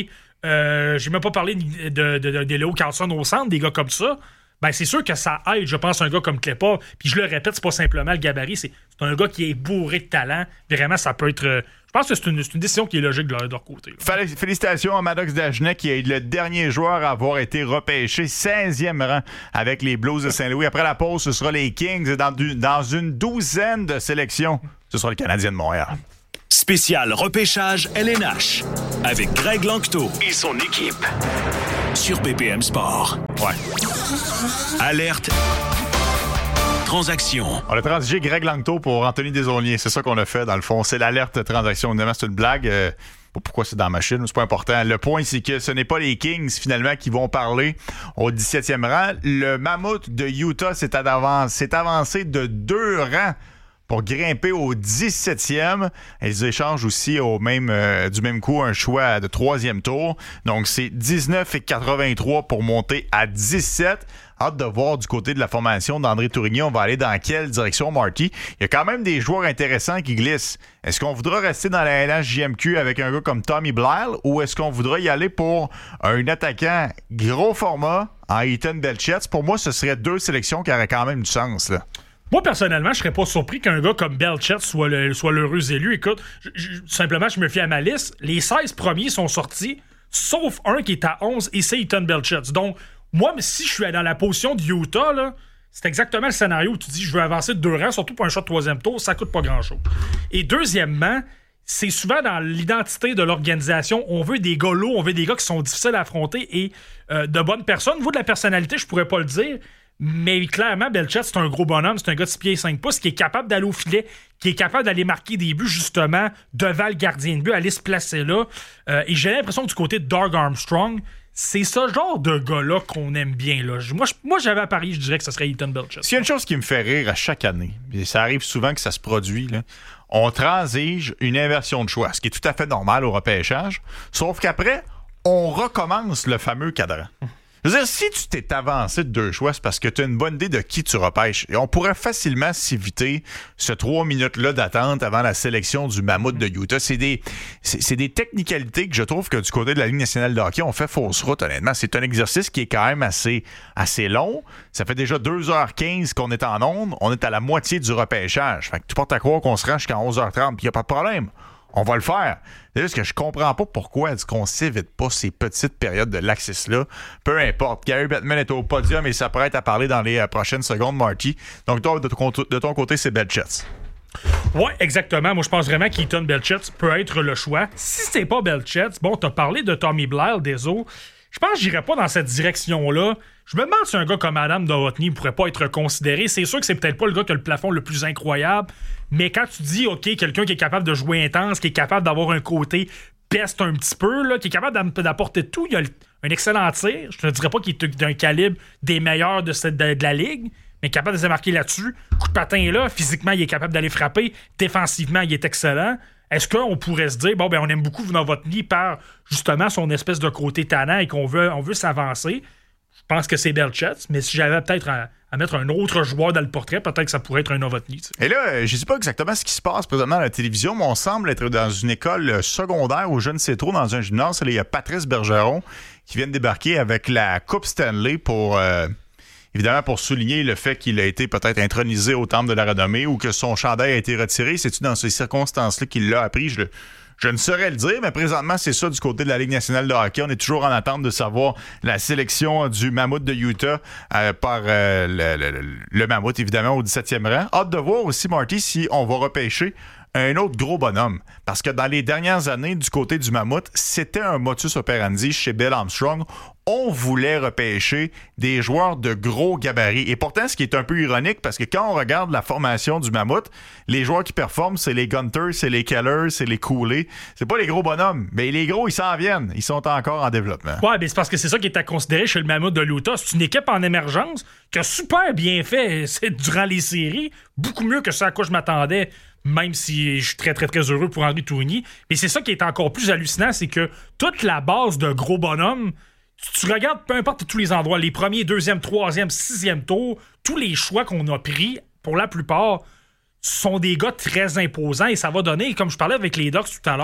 Euh, j'ai même pas parlé de, de, de, de Leo Carlson au centre, des gars comme ça. Ben, c'est sûr que ça aide, je pense, un gars comme Klepa. Puis je le répète, c'est pas simplement le gabarit, c'est, c'est un gars qui est bourré de talent. Vraiment, ça peut être... Je pense que c'est une, c'est une décision qui est logique de leur, de leur côté. Là. Félicitations à Maddox Dagenet, qui est le dernier joueur à avoir été repêché seizième rang avec les Blues de Saint-Louis. Après la pause, ce sera les Kings. Dans, du, dans une douzaine de sélections, ce sera le Canadien de Montréal. Spécial repêchage L N H avec Greg Lanctot et son équipe sur B P M Sport. Ouais. Alerte. Transaction. On a transigé Greg Lanctot pour Anthony Desaulniers. C'est ça qu'on a fait, dans le fond. C'est l'alerte transaction. Évidemment, c'est une blague. Euh, pourquoi c'est dans la machine? C'est pas important. Le point, c'est que ce n'est pas les Kings, finalement, qui vont parler au dix-septième rang. Le Mammouth de Utah s'est avancé, s'est avancé de deux rangs pour grimper au dix-septième. Ils échangent aussi au même, euh, du même coup un choix de troisième tour. Donc, c'est dix-neuf et quatre-vingt-trois pour monter à dix-sept. Hâte de voir du côté de la formation d'André Tourigny, on va aller dans quelle direction, Marty? Il y a quand même des joueurs intéressants qui glissent. Est-ce qu'on voudra rester dans la N H J M Q avec un gars comme Tommy Blyle ou est-ce qu'on voudra y aller pour un attaquant gros format en Ethan Belchetz? Pour moi, ce serait deux sélections qui auraient quand même du sens, là. Moi, personnellement, je serais pas surpris qu'un gars comme Belchetz soit, le, soit l'heureux élu. Écoute, je, je, simplement, je me fie à ma liste. Les seize premiers sont sortis, sauf un qui est à onze, et c'est Ethan Belchetz. Donc, moi, si je suis dans la position de Utah, là, c'est exactement le scénario où tu dis je veux avancer de deux rangs, surtout pour un shot de troisième tour, ça coûte pas grand-chose. Et deuxièmement, c'est souvent dans l'identité de l'organisation, on veut des gars lourds, on veut des gars qui sont difficiles à affronter et euh, de bonnes personnes. Au niveau de la personnalité, je pourrais pas le dire, mais clairement, Belchetz, c'est un gros bonhomme, c'est un gars de six pieds et cinq pouces qui est capable d'aller au filet, qui est capable d'aller marquer des buts, justement, devant le gardien de but, aller se placer là. Euh, et j'ai l'impression que du côté de Doug Armstrong, c'est ce genre de gars-là qu'on aime bien. Là. Moi, je, moi, j'avais à Paris, je dirais que ce serait Ethan Belchetz. S'il y a une chose qui me fait rire à chaque année, et ça arrive souvent que ça se produit, là, on transige une inversion de choix, ce qui est tout à fait normal au repêchage, sauf qu'après, on recommence le fameux cadran. Je veux dire, si tu t'es avancé de deux choix, c'est parce que tu as une bonne idée de qui tu repêches. Et on pourrait facilement s'éviter ce trois minutes-là d'attente avant la sélection du Mammouth de Utah. C'est des, c'est, c'est des technicalités que je trouve que du côté de la Ligue nationale de hockey, on fait fausse route, honnêtement. C'est un exercice qui est quand même assez, assez long. Ça fait déjà deux heures quinze qu'on est en onde. On est à la moitié du repêchage. Fait que tu portes à croire qu'on se rend jusqu'à onze heures trente, puis il n'y a pas de problème. On va le faire. C'est juste que je comprends pas pourquoi est-ce qu'on s'évite pas ces petites périodes de laxisme-là. Peu importe. Gary Bettman est au podium et s'apprête à parler dans les euh, prochaines secondes, Marty. Donc, toi, de ton, de ton côté, c'est Belchetz. Oui, exactement. Moi, je pense vraiment qu'Ethan Belchetz peut être le choix. Si c'est pas Belchetz, bon, t'as parlé de Tommy Blyle, désolé. Je pense que j'irais pas dans cette direction-là. Je me demande si un gars comme Adam Novotny ne pourrait pas être considéré. C'est sûr que c'est peut-être pas le gars qui a le plafond le plus incroyable, mais quand tu dis, OK, quelqu'un qui est capable de jouer intense, qui est capable d'avoir un côté peste un petit peu, là, qui est capable d'apporter tout, il a un excellent tir. Je ne te dirais pas qu'il est d'un calibre des meilleurs de, cette, de, de la ligue, mais capable de se marquer là-dessus. Coup de patin là, physiquement, il est capable d'aller frapper. Défensivement, il est excellent. Est-ce qu'on pourrait se dire, bon, ben on aime beaucoup Novotny par, justement, son espèce de côté tannant et qu'on veut, on veut s'avancer? Je pense que c'est Belchetz, mais si j'avais peut-être à, à mettre un autre joueur dans le portrait, peut-être que ça pourrait être un Novotny. Tu sais. Et là, je ne sais pas exactement ce qui se passe présentement à la télévision, mais on semble être dans une école secondaire ou je ne sais trop, dans un gymnase. Il y a Patrice Bergeron qui vient de débarquer avec la Coupe Stanley pour... Euh, Évidemment, pour souligner le fait qu'il a été peut-être intronisé au Temple de la Renommée ou que son chandail a été retiré. C'est-tu dans ces circonstances-là qu'il l'a appris? Je, je ne saurais le dire, mais présentement, c'est ça du côté de la Ligue nationale de hockey. On est toujours en attente de savoir la sélection du Mammouth de Utah euh, par euh, le, le, le Mammouth, évidemment, au dix-septième rang. Hâte de voir aussi, Marty, si on va repêcher un autre gros bonhomme. Parce que dans les dernières années, du côté du Mammouth, c'était un modus operandi chez Bill Armstrong. On voulait repêcher des joueurs de gros gabarits. Et pourtant, ce qui est un peu ironique, parce que quand on regarde la formation du Mammouth, les joueurs qui performent, c'est les Gunter, c'est les Keller, c'est les Cooley. C'est pas les gros bonhommes. Mais les gros, ils s'en viennent. Ils sont encore en développement. Ouais, mais c'est parce que c'est ça qui est à considérer chez le Mammouth de l'Utah. C'est une équipe en émergence qui a super bien fait c'est durant les séries. Beaucoup mieux que ce à quoi je m'attendais. Même si je suis très, très, très heureux pour André Tourigny. Mais c'est ça qui est encore plus hallucinant, c'est que toute la base de gros bonhommes, tu regardes peu importe tous les endroits, les premiers, deuxième, troisième, sixième tours, tous les choix qu'on a pris, pour la plupart, sont des gars très imposants et ça va donner, comme je parlais avec les Ducks tout à l'heure,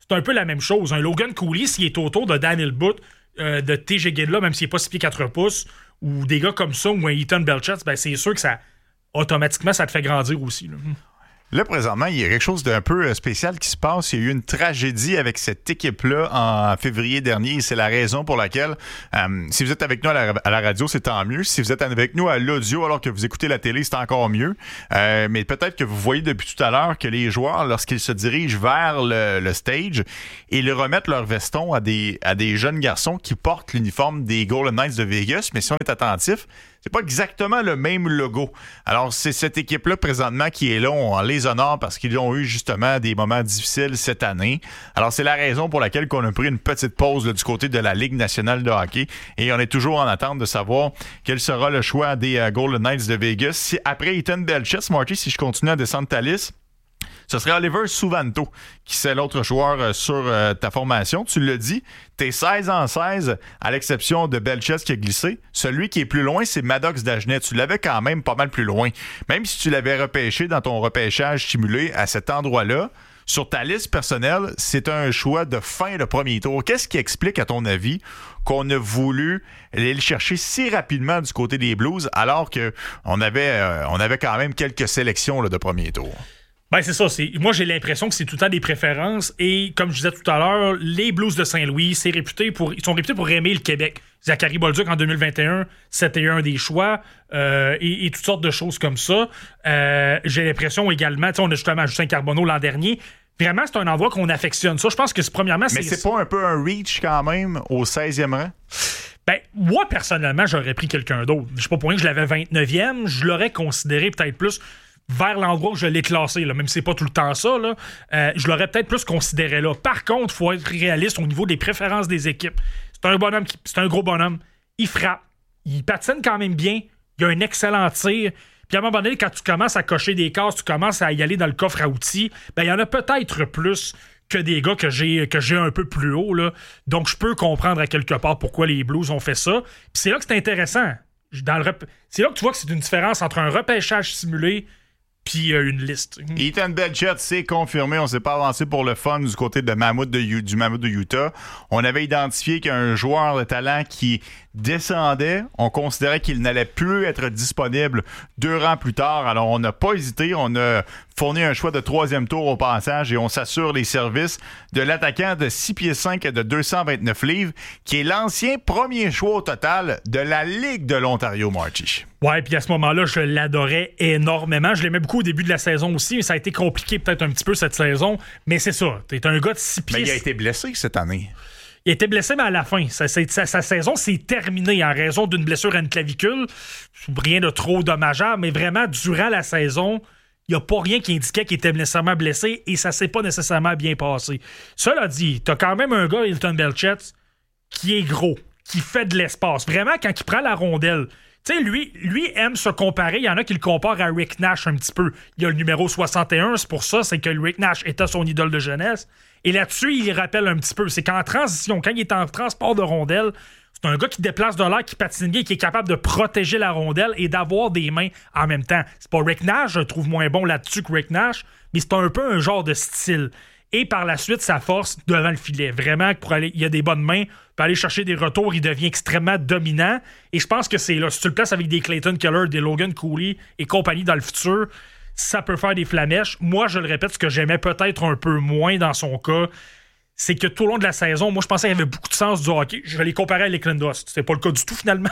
c'est un peu la même chose. Un Logan Cooley, s'il est autour de Daniel Booth, euh, de T J Gidla, même s'il n'est pas six pieds quatre pouces, ou des gars comme ça, ou un Ethan Belchetz, ben c'est sûr que ça, automatiquement, ça te fait grandir aussi. Là. Là, présentement, il y a quelque chose d'un peu spécial qui se passe. Il y a eu une tragédie avec cette équipe-là en février dernier. C'est la raison pour laquelle, euh, si vous êtes avec nous à la, à la radio, c'est tant mieux. Si vous êtes avec nous à l'audio alors que vous écoutez la télé, c'est encore mieux. Euh, mais peut-être que vous voyez depuis tout à l'heure que les joueurs, lorsqu'ils se dirigent vers le, le stage, ils remettent leur veston à des, à des jeunes garçons qui portent l'uniforme des Golden Knights de Vegas. Mais si on est attentif, c'est pas exactement le même logo. Alors, c'est cette équipe-là, présentement, qui est là. On les honore parce qu'ils ont eu, justement, des moments difficiles cette année. Alors, c'est la raison pour laquelle on a pris une petite pause là, du côté de la Ligue nationale de hockey. Et on est toujours en attente de savoir quel sera le choix des uh, Golden Knights de Vegas. Si, après Ethan Belchetz, Marty, si je continue à descendre ta liste, ce serait Oliver Suvanto, qui c'est l'autre joueur euh, sur euh, ta formation. Tu l'as dit, t'es seize en seize, à l'exception de Belchetz qui a glissé. Celui qui est plus loin, c'est Maddox Dagenet. Tu l'avais quand même pas mal plus loin. Même si tu l'avais repêché dans ton repêchage simulé à cet endroit-là, sur ta liste personnelle, c'est un choix de fin de premier tour. Qu'est-ce qui explique, à ton avis, qu'on a voulu aller le chercher si rapidement du côté des Blues, alors qu'on avait, euh, on avait quand même quelques sélections là, de premier tour? Ben c'est ça. C'est... Moi, j'ai l'impression que c'est tout le temps des préférences. Et comme je disais tout à l'heure, les Blues de Saint-Louis, c'est réputé pour... ils sont réputés pour aimer le Québec. Zachary Bolduc, en deux mille vingt et un, c'était un des choix. Euh, et, et toutes sortes de choses comme ça. Euh, j'ai l'impression également... Tu sais, on a justement Justin Carbonneau l'an dernier. Vraiment, c'est un endroit qu'on affectionne. Ça, je pense que c'est, premièrement... Mais c'est, c'est pas un peu un reach quand même au seizième rang? Ben, moi, personnellement, j'aurais pris quelqu'un d'autre. Je sais pas pour rien que je l'avais vingt-neuvième. Je l'aurais considéré peut-être plus... vers l'endroit où je l'ai classé, là, même si c'est pas tout le temps ça, là, euh, je l'aurais peut-être plus considéré là. Par contre, il faut être réaliste au niveau des préférences des équipes. C'est un bonhomme, qui, c'est un gros bonhomme. Il frappe. Il patine quand même bien. Il a un excellent tir. Puis à un moment donné, quand tu commences à cocher des cases, tu commences à y aller dans le coffre à outils, ben il y en a peut-être plus que des gars que j'ai, que j'ai un peu plus haut. Là. Donc, je peux comprendre à quelque part pourquoi les Blues ont fait ça. Puis c'est là que c'est intéressant. Dans le rep... C'est là que tu vois que c'est une différence entre un repêchage simulé puis euh, une liste. Ethan Belchetz, c'est confirmé. On ne s'est pas avancé pour le fun du côté de Mammoth de, du Mammoth de Utah. On avait identifié qu'un joueur de talent qui descendait, on considérait qu'il n'allait plus être disponible deux rangs plus tard. Alors, on n'a pas hésité. On a fourni un choix de troisième tour au passage et on s'assure les services de l'attaquant de six pieds cinq et de deux cent vingt-neuf livres, qui est l'ancien premier choix au total de la Ligue de l'Ontario, Marty. Ouais, puis à ce moment-là, je l'adorais énormément. Je l'aimais beaucoup au début de la saison aussi, mais ça a été compliqué peut-être un petit peu cette saison. Mais c'est ça, t'es un gars de six pieds. Mais il a été blessé cette année. Il a été blessé, mais à la fin. Sa, sa, sa, sa saison s'est terminée en raison d'une blessure à une clavicule. Rien de trop dommageable, mais vraiment, durant la saison, il n'y a pas rien qui indiquait qu'il était nécessairement blessé et ça s'est pas nécessairement bien passé. Cela dit, t'as quand même un gars, Hilton Belchetz, qui est gros, qui fait de l'espace. Vraiment, quand il prend la rondelle, tu sais, lui, lui aime se comparer. Il y en a qui le comparent à Rick Nash un petit peu. Il y a le numéro soixante et un, c'est pour ça, c'est que Rick Nash était son idole de jeunesse. Et là-dessus, il rappelle un petit peu. C'est qu'en transition, quand il est en transport de rondelle, c'est un gars qui déplace de l'air, qui patine bien, qui est capable de protéger la rondelle et d'avoir des mains en même temps. C'est pas Rick Nash, je le trouve moins bon là-dessus que Rick Nash, mais c'est un peu un genre de style. Et par la suite, sa force devant le filet. Vraiment, pour aller, il a des bonnes mains. Pour aller chercher des retours, il devient extrêmement dominant. Et je pense que c'est là. Si tu le places avec des Clayton Keller, des Logan Cooley et compagnie dans le futur, ça peut faire des flamèches. Moi, je le répète, ce que j'aimais peut-être un peu moins dans son cas, c'est que tout au long de la saison, moi, je pensais qu'il y avait beaucoup de sens du hockey. Je vais les comparer à Nick Lindros. C'était pas le cas du tout, finalement.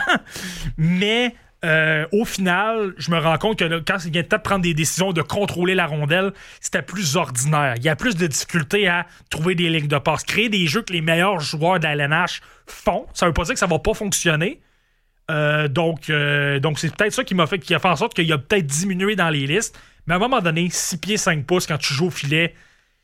Mais... Euh, au final, je me rends compte que là, quand il vient de temps de prendre des décisions de contrôler la rondelle, c'était plus ordinaire. Il y a plus de difficultés à trouver des lignes de passe. Créer des jeux que les meilleurs joueurs de la L N H font, ça veut pas dire que ça va pas fonctionner. Euh, donc, euh, donc, c'est peut-être ça qui m'a fait, qui a fait en sorte qu'il a peut-être diminué dans les listes. Mais à un moment donné, six pieds cinq pouces, quand tu joues au filet,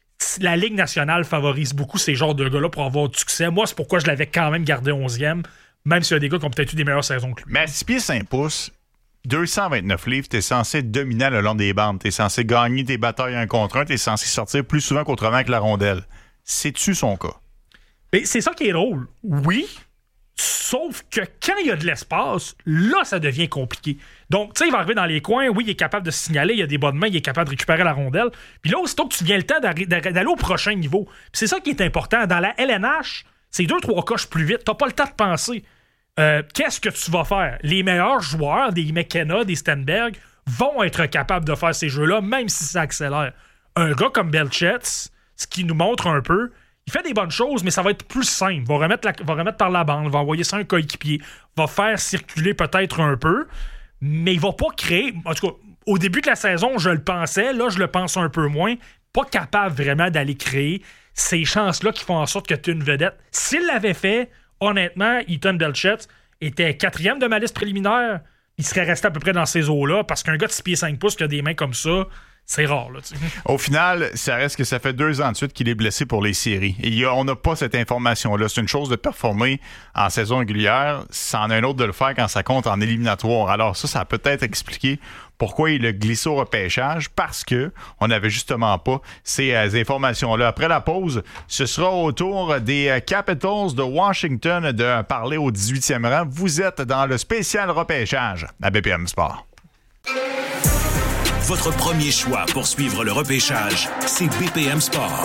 la Ligue nationale favorise beaucoup ces genres de gars-là pour avoir du succès. Moi, c'est pourquoi je l'avais quand même gardé onzième. Même s'il y a des gars qui ont peut-être eu des meilleures saisons que lui. Mais à six pieds cinq pouces, deux cent vingt-neuf livres, t'es censé être dominant le long des bandes. T'es censé gagner tes batailles un contre un. T'es censé sortir plus souvent qu'autrement avec la rondelle. C'est-tu son cas? Mais c'est ça qui est drôle. Oui, Sauf que quand il y a de l'espace, là, ça devient compliqué. Donc, tu sais, il va arriver dans les coins, oui, il est capable de se signaler, il a des bonnes mains, il est capable de récupérer la rondelle. Puis là, aussitôt que tu viens le temps d'aller au prochain niveau. Puis c'est ça qui est important. Dans la L N H, c'est deux, trois coches plus vite. T'as pas le temps de penser. Euh, qu'est-ce que tu vas faire? Les meilleurs joueurs, des McKenna, des Stenberg, vont être capables de faire ces jeux-là, même si ça accélère. Un gars comme Belchetz, ce qui nous montre un peu, il fait des bonnes choses, mais ça va être plus simple. Va remettre, la, va remettre par la bande, va envoyer ça à un coéquipier, va faire circuler peut-être un peu, mais il va pas créer... En tout cas, au début de la saison, je le pensais, là, je le pense un peu moins, pas capable vraiment d'aller créer ces chances-là qui font en sorte que tu es une vedette. S'il l'avait fait, honnêtement, Ethan Belchetz était quatrième de ma liste préliminaire. Il serait resté à peu près dans ces eaux-là, parce qu'un gars de six pieds cinq pouces qui a des mains comme ça, c'est rare. Là, au final, ça reste que ça fait deux ans de suite qu'il est blessé pour les séries. Et y a, on n'a pas cette information-là. C'est une chose de performer en saison régulière, c'en est un autre de le faire quand ça compte en éliminatoire. Alors ça, ça a peut-être expliqué pourquoi il a glissé au repêchage, parce que on n'avait justement pas ces euh, informations-là. Après la pause, ce sera au tour des euh, Capitals de Washington de parler au dix-huitième rang. Vous êtes dans le spécial repêchage à B P M Sport. Votre premier choix pour suivre le repêchage, c'est B P M Sport.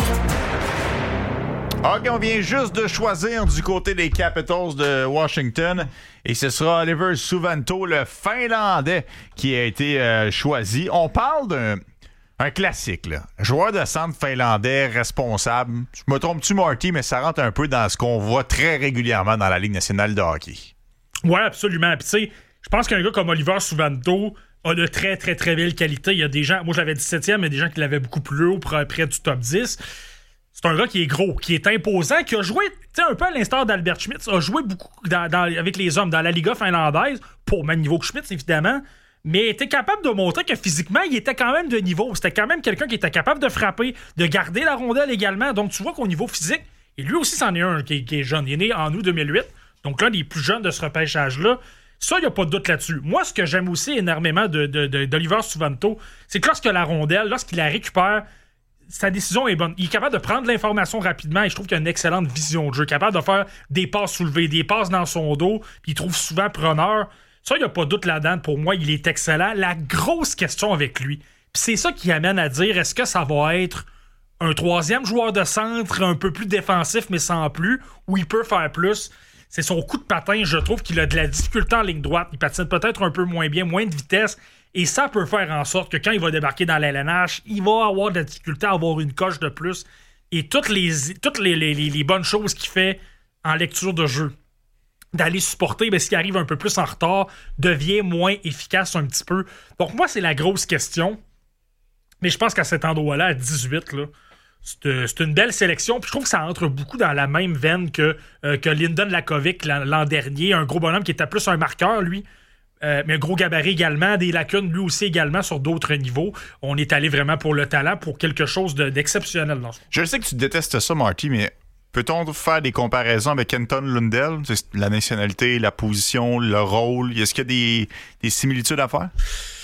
OK, on vient juste de choisir du côté des Capitals de Washington et ce sera Oliver Suvanto, le Finlandais, qui a été euh, choisi. On parle d'un un classique, là. Joueur de centre finlandais responsable. Je me trompe-tu, Marty, mais ça rentre un peu dans ce qu'on voit très régulièrement dans la Ligue nationale de hockey. Oui, absolument. Puis tu sais, je pense qu'un gars comme Oliver Suvanto a de très, très, très belles qualités. Il y a des gens, moi je l'avais dix-septième, mais il y a des gens qui l'avaient beaucoup plus haut, près du top dix. C'est un gars qui est gros, qui est imposant, qui a joué, tu sais, un peu à l'instar d'Albert Schmitz, a joué beaucoup dans, dans, avec les hommes dans la Liga finlandaise, pas au même niveau que Schmitz, évidemment, mais était capable de montrer que physiquement, il était quand même de niveau. C'était quand même quelqu'un qui était capable de frapper, de garder la rondelle également. Donc, tu vois qu'au niveau physique, et lui aussi, c'en est un qui, qui est jeune. Il est né en août deux mille huit, donc l'un des plus jeunes de ce repêchage-là. Ça, il n'y a pas de doute là-dessus. Moi, ce que j'aime aussi énormément de, de, de, d'Oliver Suvanto, c'est que lorsque la rondelle, lorsqu'il la récupère, sa décision est bonne. Il est capable de prendre l'information rapidement et je trouve qu'il a une excellente vision de jeu. Capable de faire des passes soulevées, des passes dans son dos, puis il trouve souvent preneur. Ça, il n'y a pas de doute là-dedans. Pour moi, il est excellent. La grosse question avec lui, puis c'est ça qui amène à dire, est-ce que ça va être un troisième joueur de centre un peu plus défensif, mais sans plus, ou il peut faire plus? C'est son coup de patin. Je trouve qu'il a de la difficulté en ligne droite. Il patine peut-être un peu moins bien, moins de vitesse. Et ça peut faire en sorte que quand il va débarquer dans la L N H, il va avoir de la difficulté à avoir une coche de plus. Et toutes les, toutes les, les, les bonnes choses qu'il fait en lecture de jeu, d'aller supporter, ben, s'il arrive un peu plus en retard, devient moins efficace un petit peu. Donc moi, c'est la grosse question. Mais je pense qu'à cet endroit-là, à dix-huit, là, c'est, c'est une belle sélection. Puis je trouve que ça entre beaucoup dans la même veine que, euh, que Lyndon Lakovic l'an, l'an dernier. Un gros bonhomme qui était plus un marqueur, lui. Euh, mais un gros gabarit également, des lacunes lui aussi également sur d'autres niveaux. On est allé vraiment pour le talent, pour quelque chose de, d'exceptionnel dans ce moment. Je sais que tu détestes ça, Marty, mais peut-on faire des comparaisons avec Anton Lundell? La nationalité, la position, le rôle. Est-ce qu'il y a des, des similitudes à faire?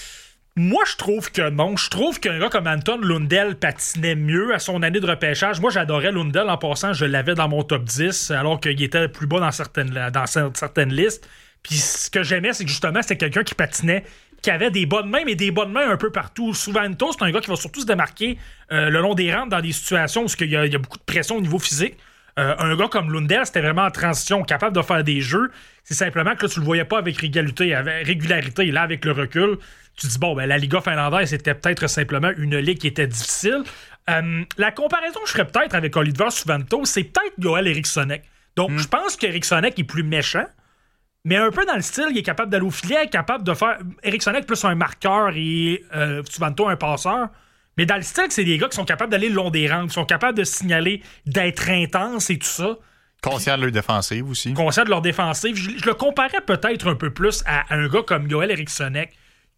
Moi, je trouve que non. Je trouve qu'un gars comme Anton Lundell patinait mieux à son année de repêchage. Moi, j'adorais Lundell. En passant, je l'avais dans mon top dix, alors qu'il était plus bas dans certaines, dans certaines listes. Puis ce que j'aimais, c'est que justement, c'était quelqu'un qui patinait, qui avait des bonnes mains, mais des bonnes mains un peu partout. Suvanto, c'est un gars qui va surtout se démarquer euh, le long des rampes dans des situations où il y, y a beaucoup de pression au niveau physique. Euh, un gars comme Lundell, c'était vraiment en transition, capable de faire des jeux. C'est simplement que là, tu le voyais pas avec régularité. Avec régularité. Et là, avec le recul, tu te dis, bon, ben la Liga finlandaise, c'était peut-être simplement une ligue qui était difficile. Euh, la comparaison que je ferais peut-être avec Oliver Suvanto, c'est peut-être Joel Erikssonek. Donc, mm. je pense qu'Erikssonek est plus méchant. Mais un peu dans le style, il est capable d'aller au filet, capable de faire... Erikssonek plus un marqueur et euh, Suvanto un passeur. Mais dans le style, c'est des gars qui sont capables d'aller le long des rangs, qui sont capables de signaler, d'être intenses et tout ça. Conscient de leur défensive aussi. Conscient de leur défensive. Je, je le comparais peut-être un peu plus à un gars comme Joel Erikssonek,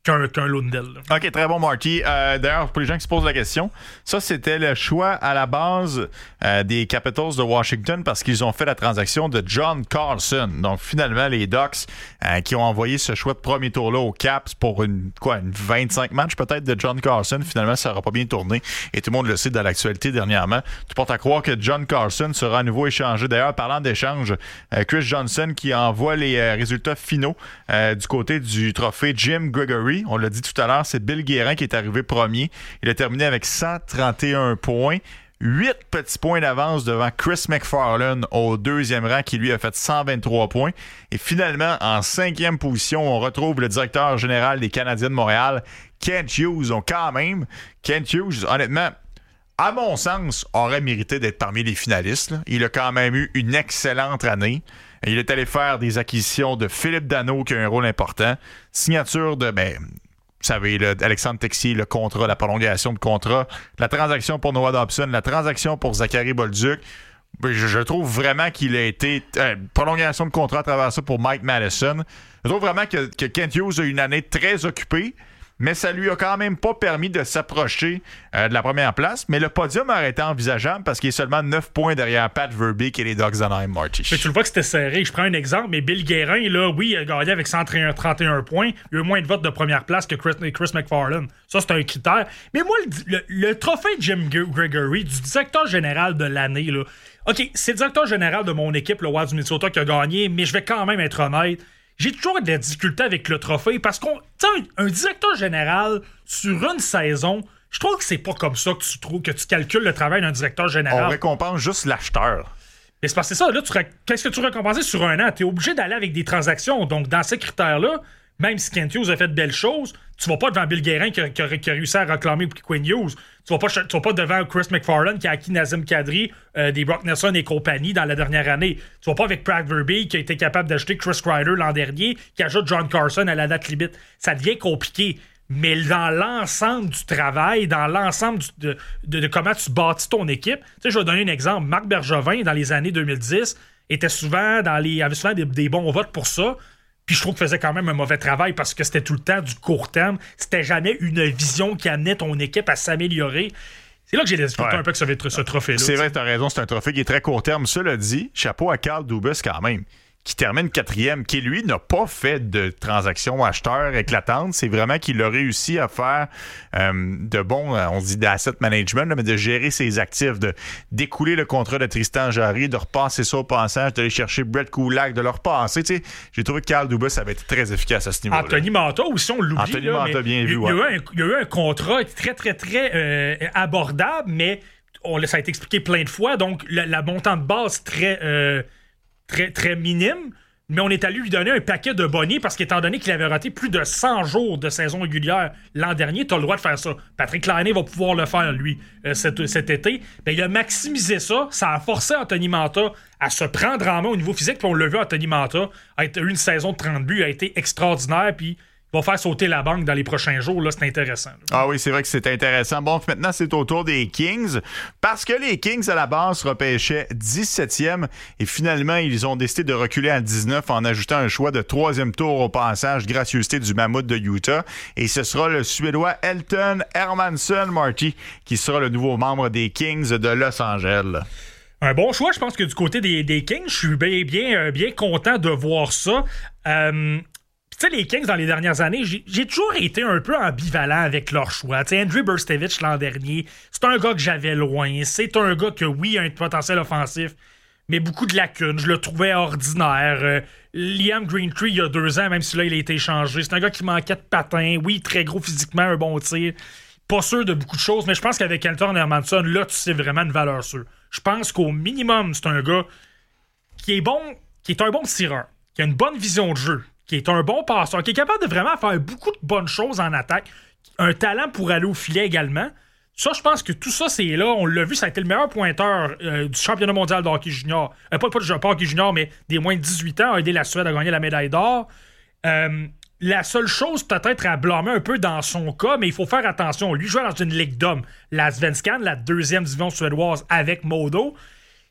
qu'un, qu'un Lundell. Là. OK, très bon, Marty. Euh, d'ailleurs, pour les gens qui se posent la question, ça, c'était le choix à la base euh, des Capitals de Washington parce qu'ils ont fait la transaction de John Carlson. Donc, finalement, les Ducks euh, qui ont envoyé ce choix de premier tour-là aux Caps pour une, quoi, une vingt-cinq matchs peut-être de John Carlson. Finalement, ça n'aura pas bien tourné et tout le monde le sait dans l'actualité dernièrement. Tout porte à croire que John Carlson sera à nouveau échangé. D'ailleurs, parlant d'échange, euh, Chris Johnson qui envoie les euh, résultats finaux euh, du côté du trophée Jim Gregory. On l'a dit tout à l'heure, c'est Bill Guérin qui est arrivé premier. Il a terminé avec cent trente et un points. huit petits points d'avance devant Chris McFarlane au deuxième rang qui lui a fait cent vingt-trois points. Et finalement, en cinquième position, on retrouve le directeur général des Canadiens de Montréal, Kent Hughes. Donc quand même, Kent Hughes, honnêtement, à mon sens, aurait mérité d'être parmi les finalistes. Là. Il a quand même eu une excellente année. Il est allé faire des acquisitions de Philippe Danault qui a un rôle important. Signature de, ben, vous savez, là, Alexandre Texier, le contrat, la prolongation de contrat, la transaction pour Noah Dobson, la transaction pour Zachary Bolduc. Je, je trouve vraiment qu'il a été... Euh, prolongation de contrat à travers ça pour Mike Madison. Je trouve vraiment que, que Kent Hughes a eu une année très occupée. Mais ça lui a quand même pas permis de s'approcher euh, de la première place. Mais le podium aurait été envisageable parce qu'il est seulement neuf points derrière Pat Verbeek et les Ducks d'Anaheim, Marty. Mais tu le vois que c'était serré. Je prends un exemple, mais Bill Guérin, là, oui, il a gagné avec cent trente et un points. Il a eu moins de votes de première place que Chris, Chris McFarlane. Ça, c'est un critère. Mais moi, le, le, le trophée Jim Gregory, du directeur général de l'année, là, OK, c'est le directeur général de mon équipe, le Wild du Minnesota, qui a gagné, mais je vais quand même être honnête. J'ai toujours de la difficulté avec le trophée parce qu'on, un, un directeur général sur une saison, je trouve que c'est pas comme ça que tu trouves que tu calcules le travail d'un directeur général. On récompense juste l'acheteur. Mais c'est parce que c'est ça, là, tu, qu'est-ce que tu récompenses sur un an? Tu es obligé d'aller avec des transactions. Donc, dans ces critères-là, même si Kent Hughes a fait de belles choses, tu vas pas devant Bill Guérin qui a, qui a, qui a réussi à réclamer Quinn Hughes. Tu vas pas, tu vas pas devant Chris McFarlane qui a acquis Nazem Kadri, euh, des Brock Nelson et compagnie dans la dernière année. Tu vas pas avec Pat Verbeek qui a été capable d'acheter Chris Kreider l'an dernier, qui ajoute John Carlson à la date limite. Ça devient compliqué. Mais dans l'ensemble du travail, dans l'ensemble du, de, de, de comment tu bâtis ton équipe, tu sais, je vais donner un exemple. Marc Bergevin, dans les années deux mille dix, était souvent dans les, avait souvent des, des bons votes pour ça. Puis je trouve qu'il faisait quand même un mauvais travail parce que c'était tout le temps du court terme. C'était jamais une vision qui amenait ton équipe à s'améliorer. C'est là que j'ai des difficultés ouais. un peu que ça va être ce trophée-là. C'est vrai, tu as raison, c'est un trophée qui est très court terme. Cela dit, chapeau à Carl Dubas quand même, qui termine quatrième, qui lui n'a pas fait de transaction acheteur éclatante. C'est vraiment qu'il a réussi à faire euh, de bons, on dit d'asset management, là, mais de gérer ses actifs, de d'écouler le contrat de Tristan Jarry, de repasser ça au passage, d'aller chercher Brett Kulak, de le repasser. Tu sais, j'ai trouvé que Carl Dubas avait été très efficace à ce niveau-là. Anthony Mantha aussi, on l'oublie. Anthony là, Mantha, bien il, vu. Il, ouais. il, y a eu un, il y a eu un contrat très, très, très euh, abordable, mais on, ça a été expliqué plein de fois. Donc, la, la montant de base très... Euh, Très, très minime, mais on est allé lui donner un paquet de bonnets parce qu'étant donné qu'il avait raté plus de cent jours de saison régulière l'an dernier, tu as le droit de faire ça. Patrick Laine va pouvoir le faire, lui, euh, cet, cet été. Ben, il a maximisé ça. Ça a forcé Anthony Mantha à se prendre en main au niveau physique. Puis on l'a vu, Anthony Mantha a eu une saison de trente buts, a été extraordinaire, puis va faire sauter la banque dans les prochains jours. Là, c'est intéressant. Là. Ah oui, c'est vrai que c'est intéressant. Bon, maintenant, c'est au tour des Kings. Parce que les Kings, à la base, repêchaient dix-septième. Et finalement, ils ont décidé de reculer à dix-neuf en ajoutant un choix de troisième tour au passage, gracieuseté du Mammouth de Utah. Et ce sera le Suédois Elton Hermansson, Marty, qui sera le nouveau membre des Kings de Los Angeles. Un bon choix, je pense que du côté des, des Kings, je suis bien, bien, bien content de voir ça. Euh... Tu sais, les Kings, dans les dernières années, j'ai, j'ai toujours été un peu ambivalent avec leur choix. Tu sais, Andrew Burstevich, l'an dernier, c'est un gars que j'avais loin. C'est un gars que, oui, a un potentiel offensif, mais beaucoup de lacunes. Je le trouvais ordinaire. Euh, Liam Greentree, il y a deux ans, même si là, il a été échangé, c'est un gars qui manquait de patins. Oui, très gros physiquement, un bon tir. Pas sûr de beaucoup de choses, mais je pense qu'avec Elton Hermansson, là, tu sais vraiment une valeur sûre. Je pense qu'au minimum, c'est un gars qui est bon, qui est un bon tireur, qui a une bonne vision de jeu, qui est un bon passeur, qui est capable de vraiment faire beaucoup de bonnes choses en attaque, un talent pour aller au filet également. Ça, je pense que tout ça, c'est là. On l'a vu, ça a été le meilleur pointeur euh, du championnat mondial de hockey junior. Euh, pas, pas de hockey junior, mais des moins de dix-huit ans, a aidé la Suède à gagner la médaille d'or. Euh, la seule chose peut-être à blâmer un peu dans son cas, mais il faut faire attention. Lui jouait dans une ligue d'hommes, la Svenskan, la deuxième division suédoise avec Modo.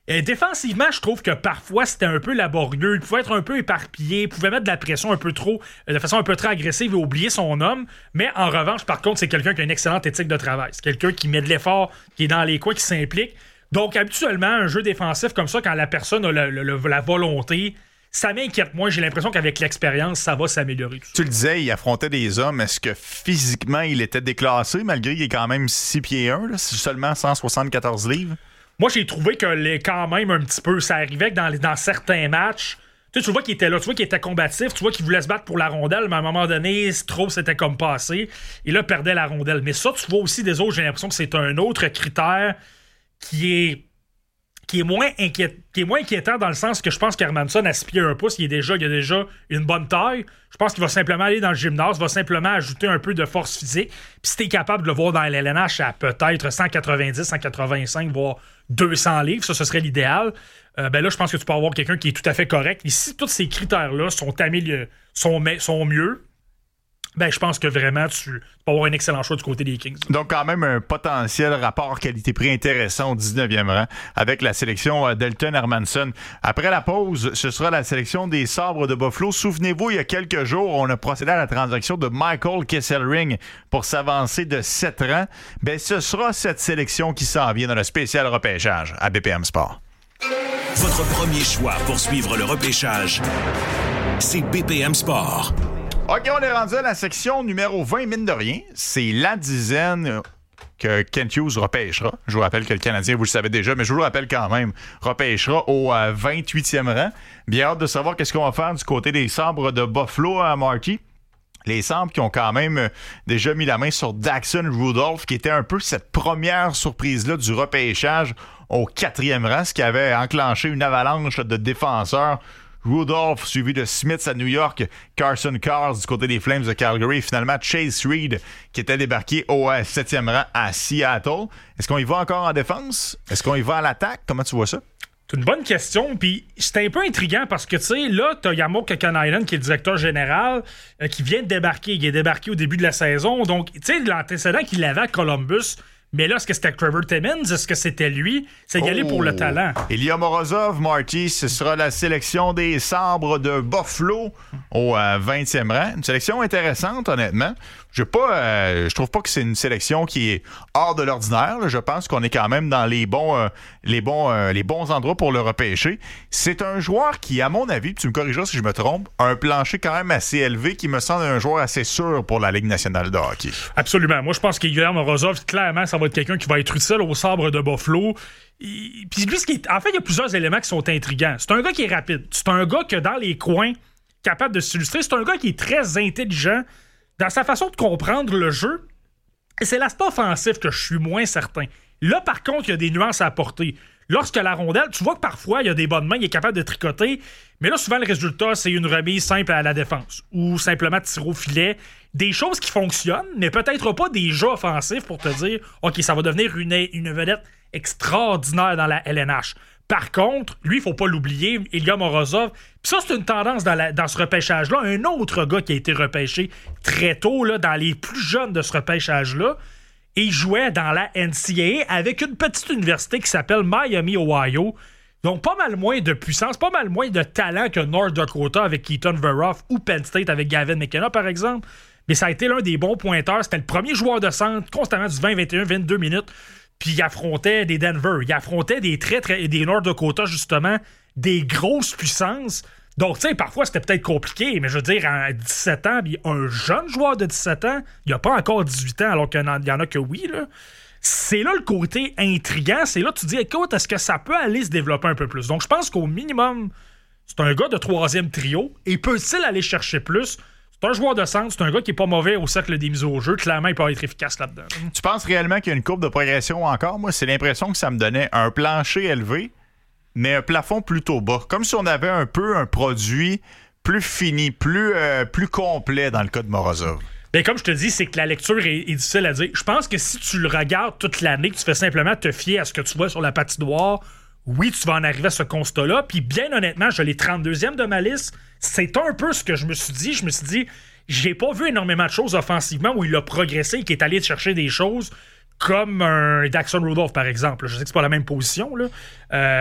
Et défensivement, je trouve que parfois, c'était un peu laborieux. Il pouvait être un peu éparpillé, il pouvait mettre de la pression un peu trop, de façon un peu très agressive et oublier son homme. Mais en revanche, par contre, c'est quelqu'un qui a une excellente éthique de travail. C'est quelqu'un qui met de l'effort, qui est dans les coins, qui s'implique. Donc, habituellement, un jeu défensif comme ça, quand la personne a le, le, la volonté, ça m'inquiète moins. J'ai l'impression qu'avec l'expérience, ça va s'améliorer. Tout tu le disais, il affrontait des hommes. Est-ce que physiquement, il était déclassé, malgré qu'il est quand même six pieds un, là, c'est seulement cent soixante-quatorze livres? Moi, j'ai trouvé que les, quand même un petit peu, ça arrivait que dans, dans certains matchs, tu sais, tu vois qu'il était là, tu vois qu'il était combatif, tu vois qu'il voulait se battre pour la rondelle, mais à un moment donné, trop c'était comme passé. Et là, perdait la rondelle. Mais ça, tu vois aussi des autres, j'ai l'impression que c'est un autre critère qui est qui est moins inquiétant, qui est moins inquiétant dans le sens que je pense qu'Hermanson a six pieds un pouce, il, est déjà, il a déjà une bonne taille. Je pense qu'il va simplement aller dans le gymnase, va simplement ajouter un peu de force physique. Puis si t'es capable de le voir dans l'L N H à peut-être cent quatre-vingt-dix, cent quatre-vingt-cinq, voire deux cents livres, ça, ce serait l'idéal. Euh, ben là, je pense que tu peux avoir quelqu'un qui est tout à fait correct. Et si tous ces critères-là sont améliorés, sont, sont mieux, ben, je pense que vraiment, tu peux avoir un excellent choix du côté des Kings. Donc, quand même, un potentiel rapport qualité-prix intéressant au dix-neuvième rang avec la sélection d'Elton Hermanson. Après la pause, ce sera la sélection des Sabres de Buffalo. Souvenez-vous, il y a quelques jours, on a procédé à la transaction de Michael Kesselring pour s'avancer de sept rangs. Ben, ce sera cette sélection qui s'en vient dans le spécial repêchage à B P M Sport. Votre premier choix pour suivre le repêchage, c'est B P M Sport. OK, on est rendu à la section numéro vingt, mine de rien. C'est la dizaine que Kent Hughes repêchera. Je vous rappelle que le Canadien, vous le savez déjà, mais je vous le rappelle quand même, repêchera au euh, vingt-huitième rang. Bien hâte de savoir qu'est-ce qu'on va faire du côté des Sabres de Buffalo à Marty. Les Sabres qui ont quand même euh, déjà mis la main sur Daxon Rudolph, qui était un peu cette première surprise-là du repêchage au quatrième rang, ce qui avait enclenché une avalanche de défenseurs. Rudolph, suivi de Smith à New York, Carson Cars du côté des Flames de Calgary, et finalement Chase Reed qui était débarqué au euh, septième rang à Seattle. Est-ce qu'on y va encore en défense? Est-ce qu'on y va à l'attaque? Comment tu vois ça? C'est une bonne question, puis c'est un peu intriguant parce que, tu sais, là, t'as Jarmo Kekalainen, qui est le directeur général, euh, qui vient de débarquer. Il est débarqué au début de la saison. Donc, tu sais, l'antécédent qu'il avait à Columbus, mais là, est-ce que c'était Trevor Timmins? Est-ce que c'était lui? C'est y aller oh. pour le talent. Ilya Morozov, Marty, ce sera la sélection des Sabres de Buffalo au euh, vingtième rang. Une sélection intéressante, honnêtement. Je pas, euh, je trouve pas que c'est une sélection qui est hors de l'ordinaire. Là. Je pense qu'on est quand même dans les bons, euh, les bons, euh, les bons endroits pour le repêcher. C'est un joueur qui, à mon avis, tu me corrigeras si je me trompe, a un plancher quand même assez élevé qui me semble un joueur assez sûr pour la Ligue nationale de hockey. Absolument. Moi, je pense qu'Ilya Morozov, clairement, ça va être quelqu'un qui va être utile aux Sabres de Buffalo. Il... Puis lui, ce qui est... en fait, il y a plusieurs éléments qui sont intriguants. C'est un gars qui est rapide. C'est un gars que dans les coins, capable de s'illustrer. C'est un gars qui est très intelligent dans sa façon de comprendre le jeu. Et c'est l'aspect offensif que je suis moins certain. Là, par contre, il y a des nuances à apporter. Lorsque la rondelle, tu vois que parfois, il y a des bonnes mains, il est capable de tricoter, mais là, souvent, le résultat, c'est une remise simple à la défense ou simplement tirer au filet. Des choses qui fonctionnent, mais peut-être pas des jeux offensifs pour te dire « OK, ça va devenir une, une vedette extraordinaire dans la L N H ». Par contre, lui, il faut pas l'oublier, Ilya Morozov. Puis ça, c'est une tendance dans, la, dans ce repêchage-là. Un autre gars qui a été repêché très tôt, là, dans les plus jeunes de ce repêchage-là, et il jouait dans la N C A A avec une petite université qui s'appelle Miami, Ohio. Donc, pas mal moins de puissance, pas mal moins de talent que North Dakota avec Keaton Veroff ou Penn State avec Gavin McKenna, par exemple. Mais ça a été l'un des bons pointeurs. C'était le premier joueur de centre, constamment du vingt, vingt et un, vingt-deux minutes. Puis il affrontait des Denver, il affrontait des très, très, des North Dakota, justement, des grosses puissances. Donc, tu sais, parfois, c'était peut-être compliqué, mais je veux dire, à dix-sept ans, puis un jeune joueur de dix-sept ans, il n'y a pas encore dix-huit ans, alors qu'il y en a que oui, là. C'est là le côté intriguant. C'est là que tu dis, écoute, est-ce que ça peut aller se développer un peu plus? Donc, je pense qu'au minimum, c'est un gars de troisième trio. Et peut-il aller chercher plus? C'est un joueur de centre, c'est un gars qui est pas mauvais au cercle des mises au jeu. Clairement, il peut être efficace là-dedans. Tu penses réellement qu'il y a une courbe de progression encore? Moi, c'est l'impression que ça me donnait un plancher élevé, mais un plafond plutôt bas. Comme si on avait un peu un produit plus fini, plus, euh, plus complet dans le cas de Morozov. Bien, comme je te dis, c'est que la lecture est, est difficile à dire. Je pense que si tu le regardes toute l'année, que tu fais simplement te fier à ce que tu vois sur la patinoire, oui, tu vas en arriver à ce constat-là. Puis bien honnêtement, je l'ai trente-deuxième de ma liste. C'est un peu ce que je me suis dit. Je me suis dit, j'ai pas vu énormément de choses offensivement où il a progressé et qu'il est allé chercher des choses comme un Daxon Rudolph, par exemple. Je sais que c'est pas la même position, là. Euh,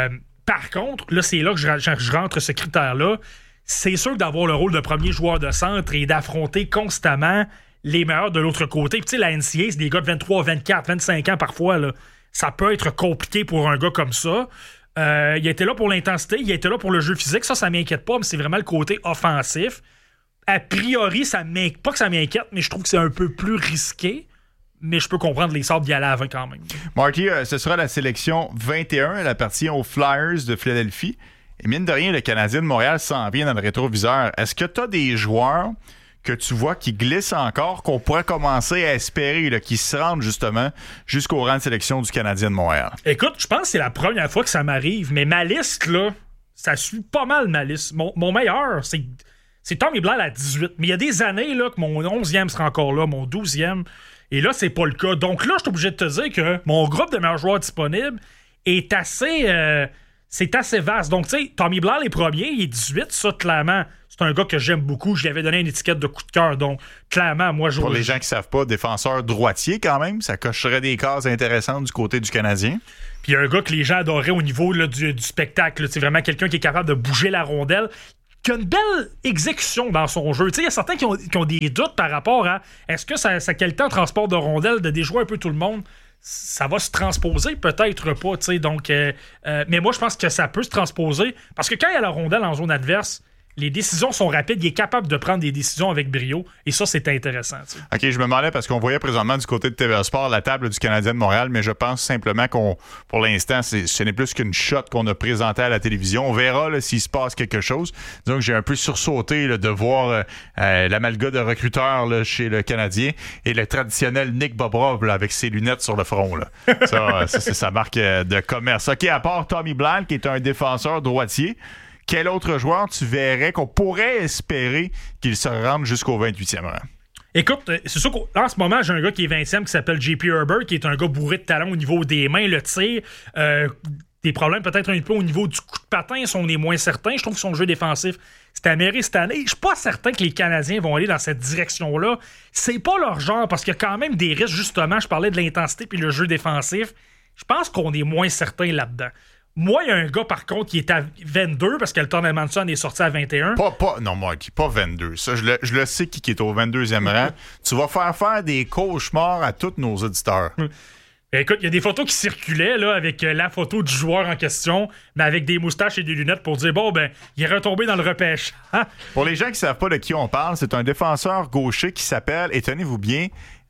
Par contre, là, c'est là que je, je, je rentre ce critère-là. C'est sûr que d'avoir le rôle de premier joueur de centre et d'affronter constamment les meilleurs de l'autre côté. Puis tu sais, la N C A A, c'est des gars de vingt-trois, vingt-quatre, vingt-cinq ans parfois. Là. Ça peut être compliqué pour un gars comme ça. Euh, il était là pour l'intensité, il était là pour le jeu physique. Ça, ça m'inquiète pas, mais c'est vraiment le côté offensif. A priori, ça m'inquiète. Pas que ça m'inquiète, mais je trouve que c'est un peu plus risqué. Mais je peux comprendre les Sabres d'y aller avant quand même. Marty, euh, ce sera la sélection vingt et un. Elle appartient aux Flyers de Philadelphie. Et mine de rien, le Canadien de Montréal s'en vient dans le rétroviseur. Est-ce que tu as des joueurs que tu vois qui glissent encore, qu'on pourrait commencer à espérer, là, qui se rendent justement jusqu'au rang de sélection du Canadien de Montréal? Écoute, je pense que c'est la première fois que ça m'arrive. Mais ma liste, là, ça suit pas mal ma liste. Mon, mon meilleur, c'est, c'est Tommy Blal à dix-huit. Mais il y a des années là, que mon onzième sera encore là, mon douzième... Et là, c'est pas le cas. Donc là, je suis obligé de te dire que mon groupe de meilleurs joueurs disponibles est assez... Euh, c'est assez vaste. Donc, tu sais, Tommy Blal est premier, il est dix-huit. Ça, clairement, c'est un gars que j'aime beaucoup. Je lui avais donné une étiquette de coup de cœur. Donc, clairement, moi, je... Pour les gens qui savent pas, défenseur droitier quand même, ça cocherait des cases intéressantes du côté du Canadien. Puis il y a un gars que les gens adoraient au niveau là, du, du spectacle. C'est vraiment quelqu'un qui est capable de bouger la rondelle, qui a une belle exécution dans son jeu. Il y a certains qui ont, qui ont des doutes par rapport à est-ce que sa, sa qualité en transport de rondelles, de déjouer un peu tout le monde, ça va se transposer? Peut-être pas. Donc, euh, euh, mais moi, je pense que ça peut se transposer parce que quand il y a la rondelle en zone adverse, les décisions sont rapides, il est capable de prendre des décisions avec brio, et ça, c'est intéressant. T'sais. OK, je me demandais, parce qu'on voyait présentement du côté de T V A Sport la table du Canadien de Montréal, mais je pense simplement qu'on, pour l'instant, c'est, ce n'est plus qu'une shot qu'on a présentée à la télévision. On verra là, s'il se passe quelque chose. Disons que j'ai un peu sursauté là, de voir euh, l'amalga de recruteurs là, chez le Canadien et le traditionnel Nick Bobrov là, avec ses lunettes sur le front. Là. Ça, ça, c'est sa marque de commerce. OK, à part Tommy Blal, qui est un défenseur droitier, quel autre joueur tu verrais qu'on pourrait espérer qu'il se rende jusqu'au vingt-huitième rang? Écoute, c'est sûr qu'en ce moment, j'ai un gars qui est vingtième qui s'appelle J P Herbert, qui est un gars bourré de talent au niveau des mains, le tir. Euh, des problèmes peut-être un peu au niveau du coup de patin, si on est moins certain. Je trouve que son jeu défensif, c'est amélioré cette année. Je suis pas certain que les Canadiens vont aller dans cette direction-là. C'est pas leur genre, parce qu'il y a quand même des risques, justement. Je parlais de l'intensité puis le jeu défensif. Je pense qu'on est moins certain là-dedans. Moi, il y a un gars, par contre, qui est à vingt-deux, parce que le Tom Edmondson est sorti à vingt et un. Pas, pas, non, Marky, pas vingt-deux. Ça, je le, je le sais qui est au vingt-deuxième rang. Tu vas faire faire des cauchemars à tous nos auditeurs. Écoute, il y a des photos qui circulaient là, avec la photo du joueur en question, mais avec des moustaches et des lunettes pour dire, bon, ben, il est retombé dans le repêche. Pour les gens qui ne savent pas de qui on parle, c'est un défenseur gaucher qui s'appelle, et tenez-vous bien,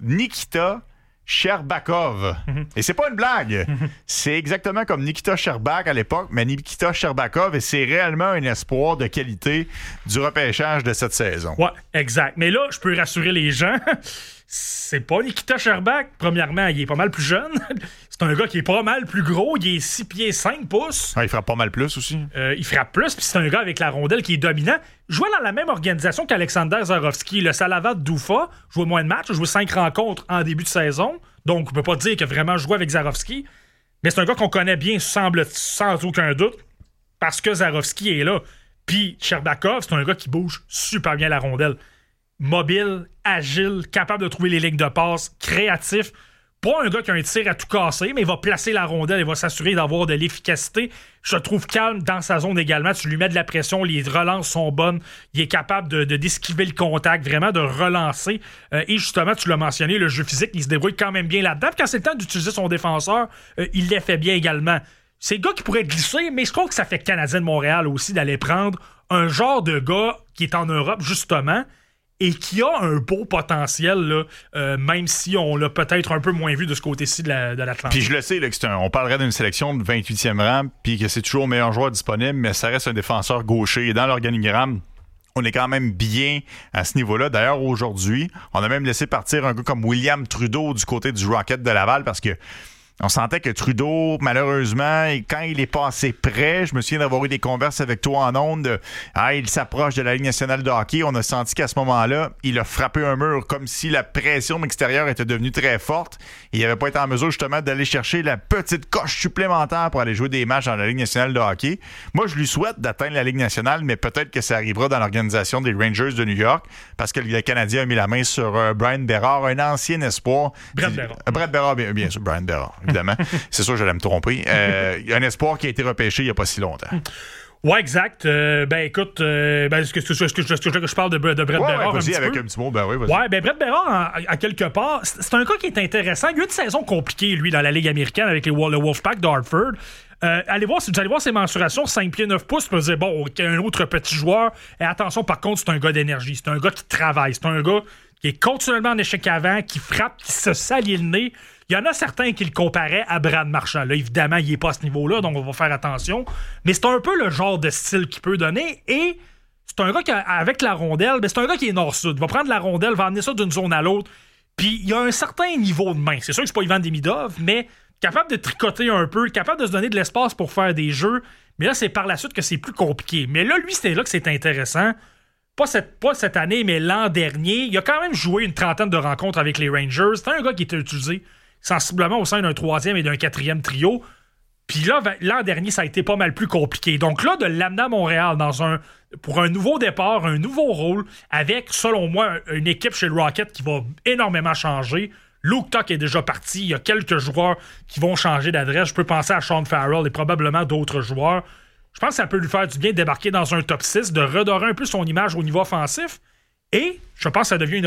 Nikita Sherbakov. Mm-hmm. Et c'est pas une blague. Mm-hmm. C'est exactement comme Nikita Sherbak à l'époque, mais Nikita Sherbakov, et c'est réellement un espoir de qualité du repêchage de cette saison. Ouais, exact. Mais là, je peux rassurer les gens, c'est pas Nikita Sherbak. Premièrement, il est pas mal plus jeune. C'est un gars qui est pas mal plus gros. Il est six pieds cinq pouces. Ah, il frappe pas mal plus aussi. Euh, il frappe plus, puis c'est un gars avec la rondelle qui est dominant. Jouait dans la même organisation qu'Alexander Zarovski. Le Salavat Doufa jouait moins de matchs, jouait cinq rencontres en début de saison. Donc, on peut pas dire qu'il a vraiment joué avec Zarovski. Mais c'est un gars qu'on connaît bien, semble sans aucun doute, parce que Zarovski est là. Puis Sherbakov, c'est un gars qui bouge super bien la rondelle. Mobile, agile, capable de trouver les lignes de passe, créatif. Pas un gars qui a un tir à tout casser, mais il va placer la rondelle et va s'assurer d'avoir de l'efficacité. Je le trouve calme dans sa zone également. Tu lui mets de la pression, les relances sont bonnes. Il est capable de, de d'esquiver le contact, vraiment de relancer. Euh, et justement, tu l'as mentionné, le jeu physique, il se débrouille quand même bien là-dedans. Puis quand c'est le temps d'utiliser son défenseur, euh, il l'est fait bien également. C'est le gars qui pourrait glisser, mais je trouve que ça fait Canadien de Montréal aussi d'aller prendre un genre de gars qui est en Europe, justement, et qui a un beau potentiel, là, euh, même si on l'a peut-être un peu moins vu de ce côté-ci de, la, de l'Atlantique. Puis je le sais, là, que c'est un, on parlerait d'une sélection de vingt-huitième rang, puis que c'est toujours le meilleur joueur disponible, mais ça reste un défenseur gaucher. Et dans l'organigramme, on est quand même bien à ce niveau-là. D'ailleurs, aujourd'hui, on a même laissé partir un gars comme William Trudeau du côté du Rocket de Laval, parce que on sentait que Trudeau, malheureusement, quand il est passé près, je me souviens d'avoir eu des converses avec toi en ondes, ah, il s'approche de la Ligue nationale de hockey. On a senti qu'à ce moment-là, il a frappé un mur comme si la pression extérieure était devenue très forte. Il n'avait pas été en mesure justement d'aller chercher la petite coche supplémentaire pour aller jouer des matchs dans la Ligue nationale de hockey. Moi, je lui souhaite d'atteindre la Ligue nationale, mais peut-être que ça arrivera dans l'organisation des Rangers de New York, parce que le Canadien a mis la main sur euh, Brian Berard, un ancien espoir. Brett Berard. Euh, Brett Berard, bien, bien sûr, Brian Berard. évidemment. C'est sûr, j'allais me tromper. Euh, il y a un espoir qui a été repêché il n'y a pas si longtemps. Ouais, exact. Euh, ben écoute, euh, ben, est-ce que, est-ce que, est-ce que, est-ce que je parle de, de Brett ouais, Berard ouais, un petit avec peu? un petit mot, ben oui, vas-y. Ouais, ben Brett Berard, à, à quelque part, c'est, c'est un gars qui est intéressant. Il a eu une saison compliquée, lui, dans la Ligue américaine avec les, le Wolfpack d'Hartford. Euh, allez voir, si vous allez voir ses mensurations, cinq pieds neuf pouces, vous pouvez dire, bon, un autre petit joueur. Et attention, par contre, c'est un gars d'énergie. C'est un gars qui travaille. C'est un gars qui est continuellement en échec avant, qui frappe, qui se salit le nez. Il y en a certains qui le comparaient à Brad Marchand. Là, évidemment, il n'est pas à ce niveau-là, donc on va faire attention. Mais c'est un peu le genre de style qu'il peut donner. Et c'est un gars qui, avec la rondelle, ben c'est un gars qui est nord-sud. Il va prendre la rondelle, va amener ça d'une zone à l'autre. Puis il y a un certain niveau de main. C'est sûr que c'est pas Ivan Demidov, mais capable de tricoter un peu, capable de se donner de l'espace pour faire des jeux. Mais là, c'est par la suite que c'est plus compliqué. Mais là, lui, c'était là que c'est intéressant. Pas cette, pas cette année, mais l'an dernier. Il a quand même joué une trentaine de rencontres avec les Rangers. C'était un gars qui était utilisé sensiblement au sein d'un troisième et d'un quatrième trio. Puis là, l'an dernier, ça a été pas mal plus compliqué. Donc là, de l'amener à Montréal dans un, pour un nouveau départ, un nouveau rôle, avec, selon moi, une équipe chez le Rocket qui va énormément changer. Luke Tuck est déjà parti. Il y a quelques joueurs qui vont changer d'adresse. Je peux penser à Sean Farrell et probablement d'autres joueurs. Je pense que ça peut lui faire du bien de débarquer dans un top six, de redorer un peu son image au niveau offensif. Et je pense que ça devient une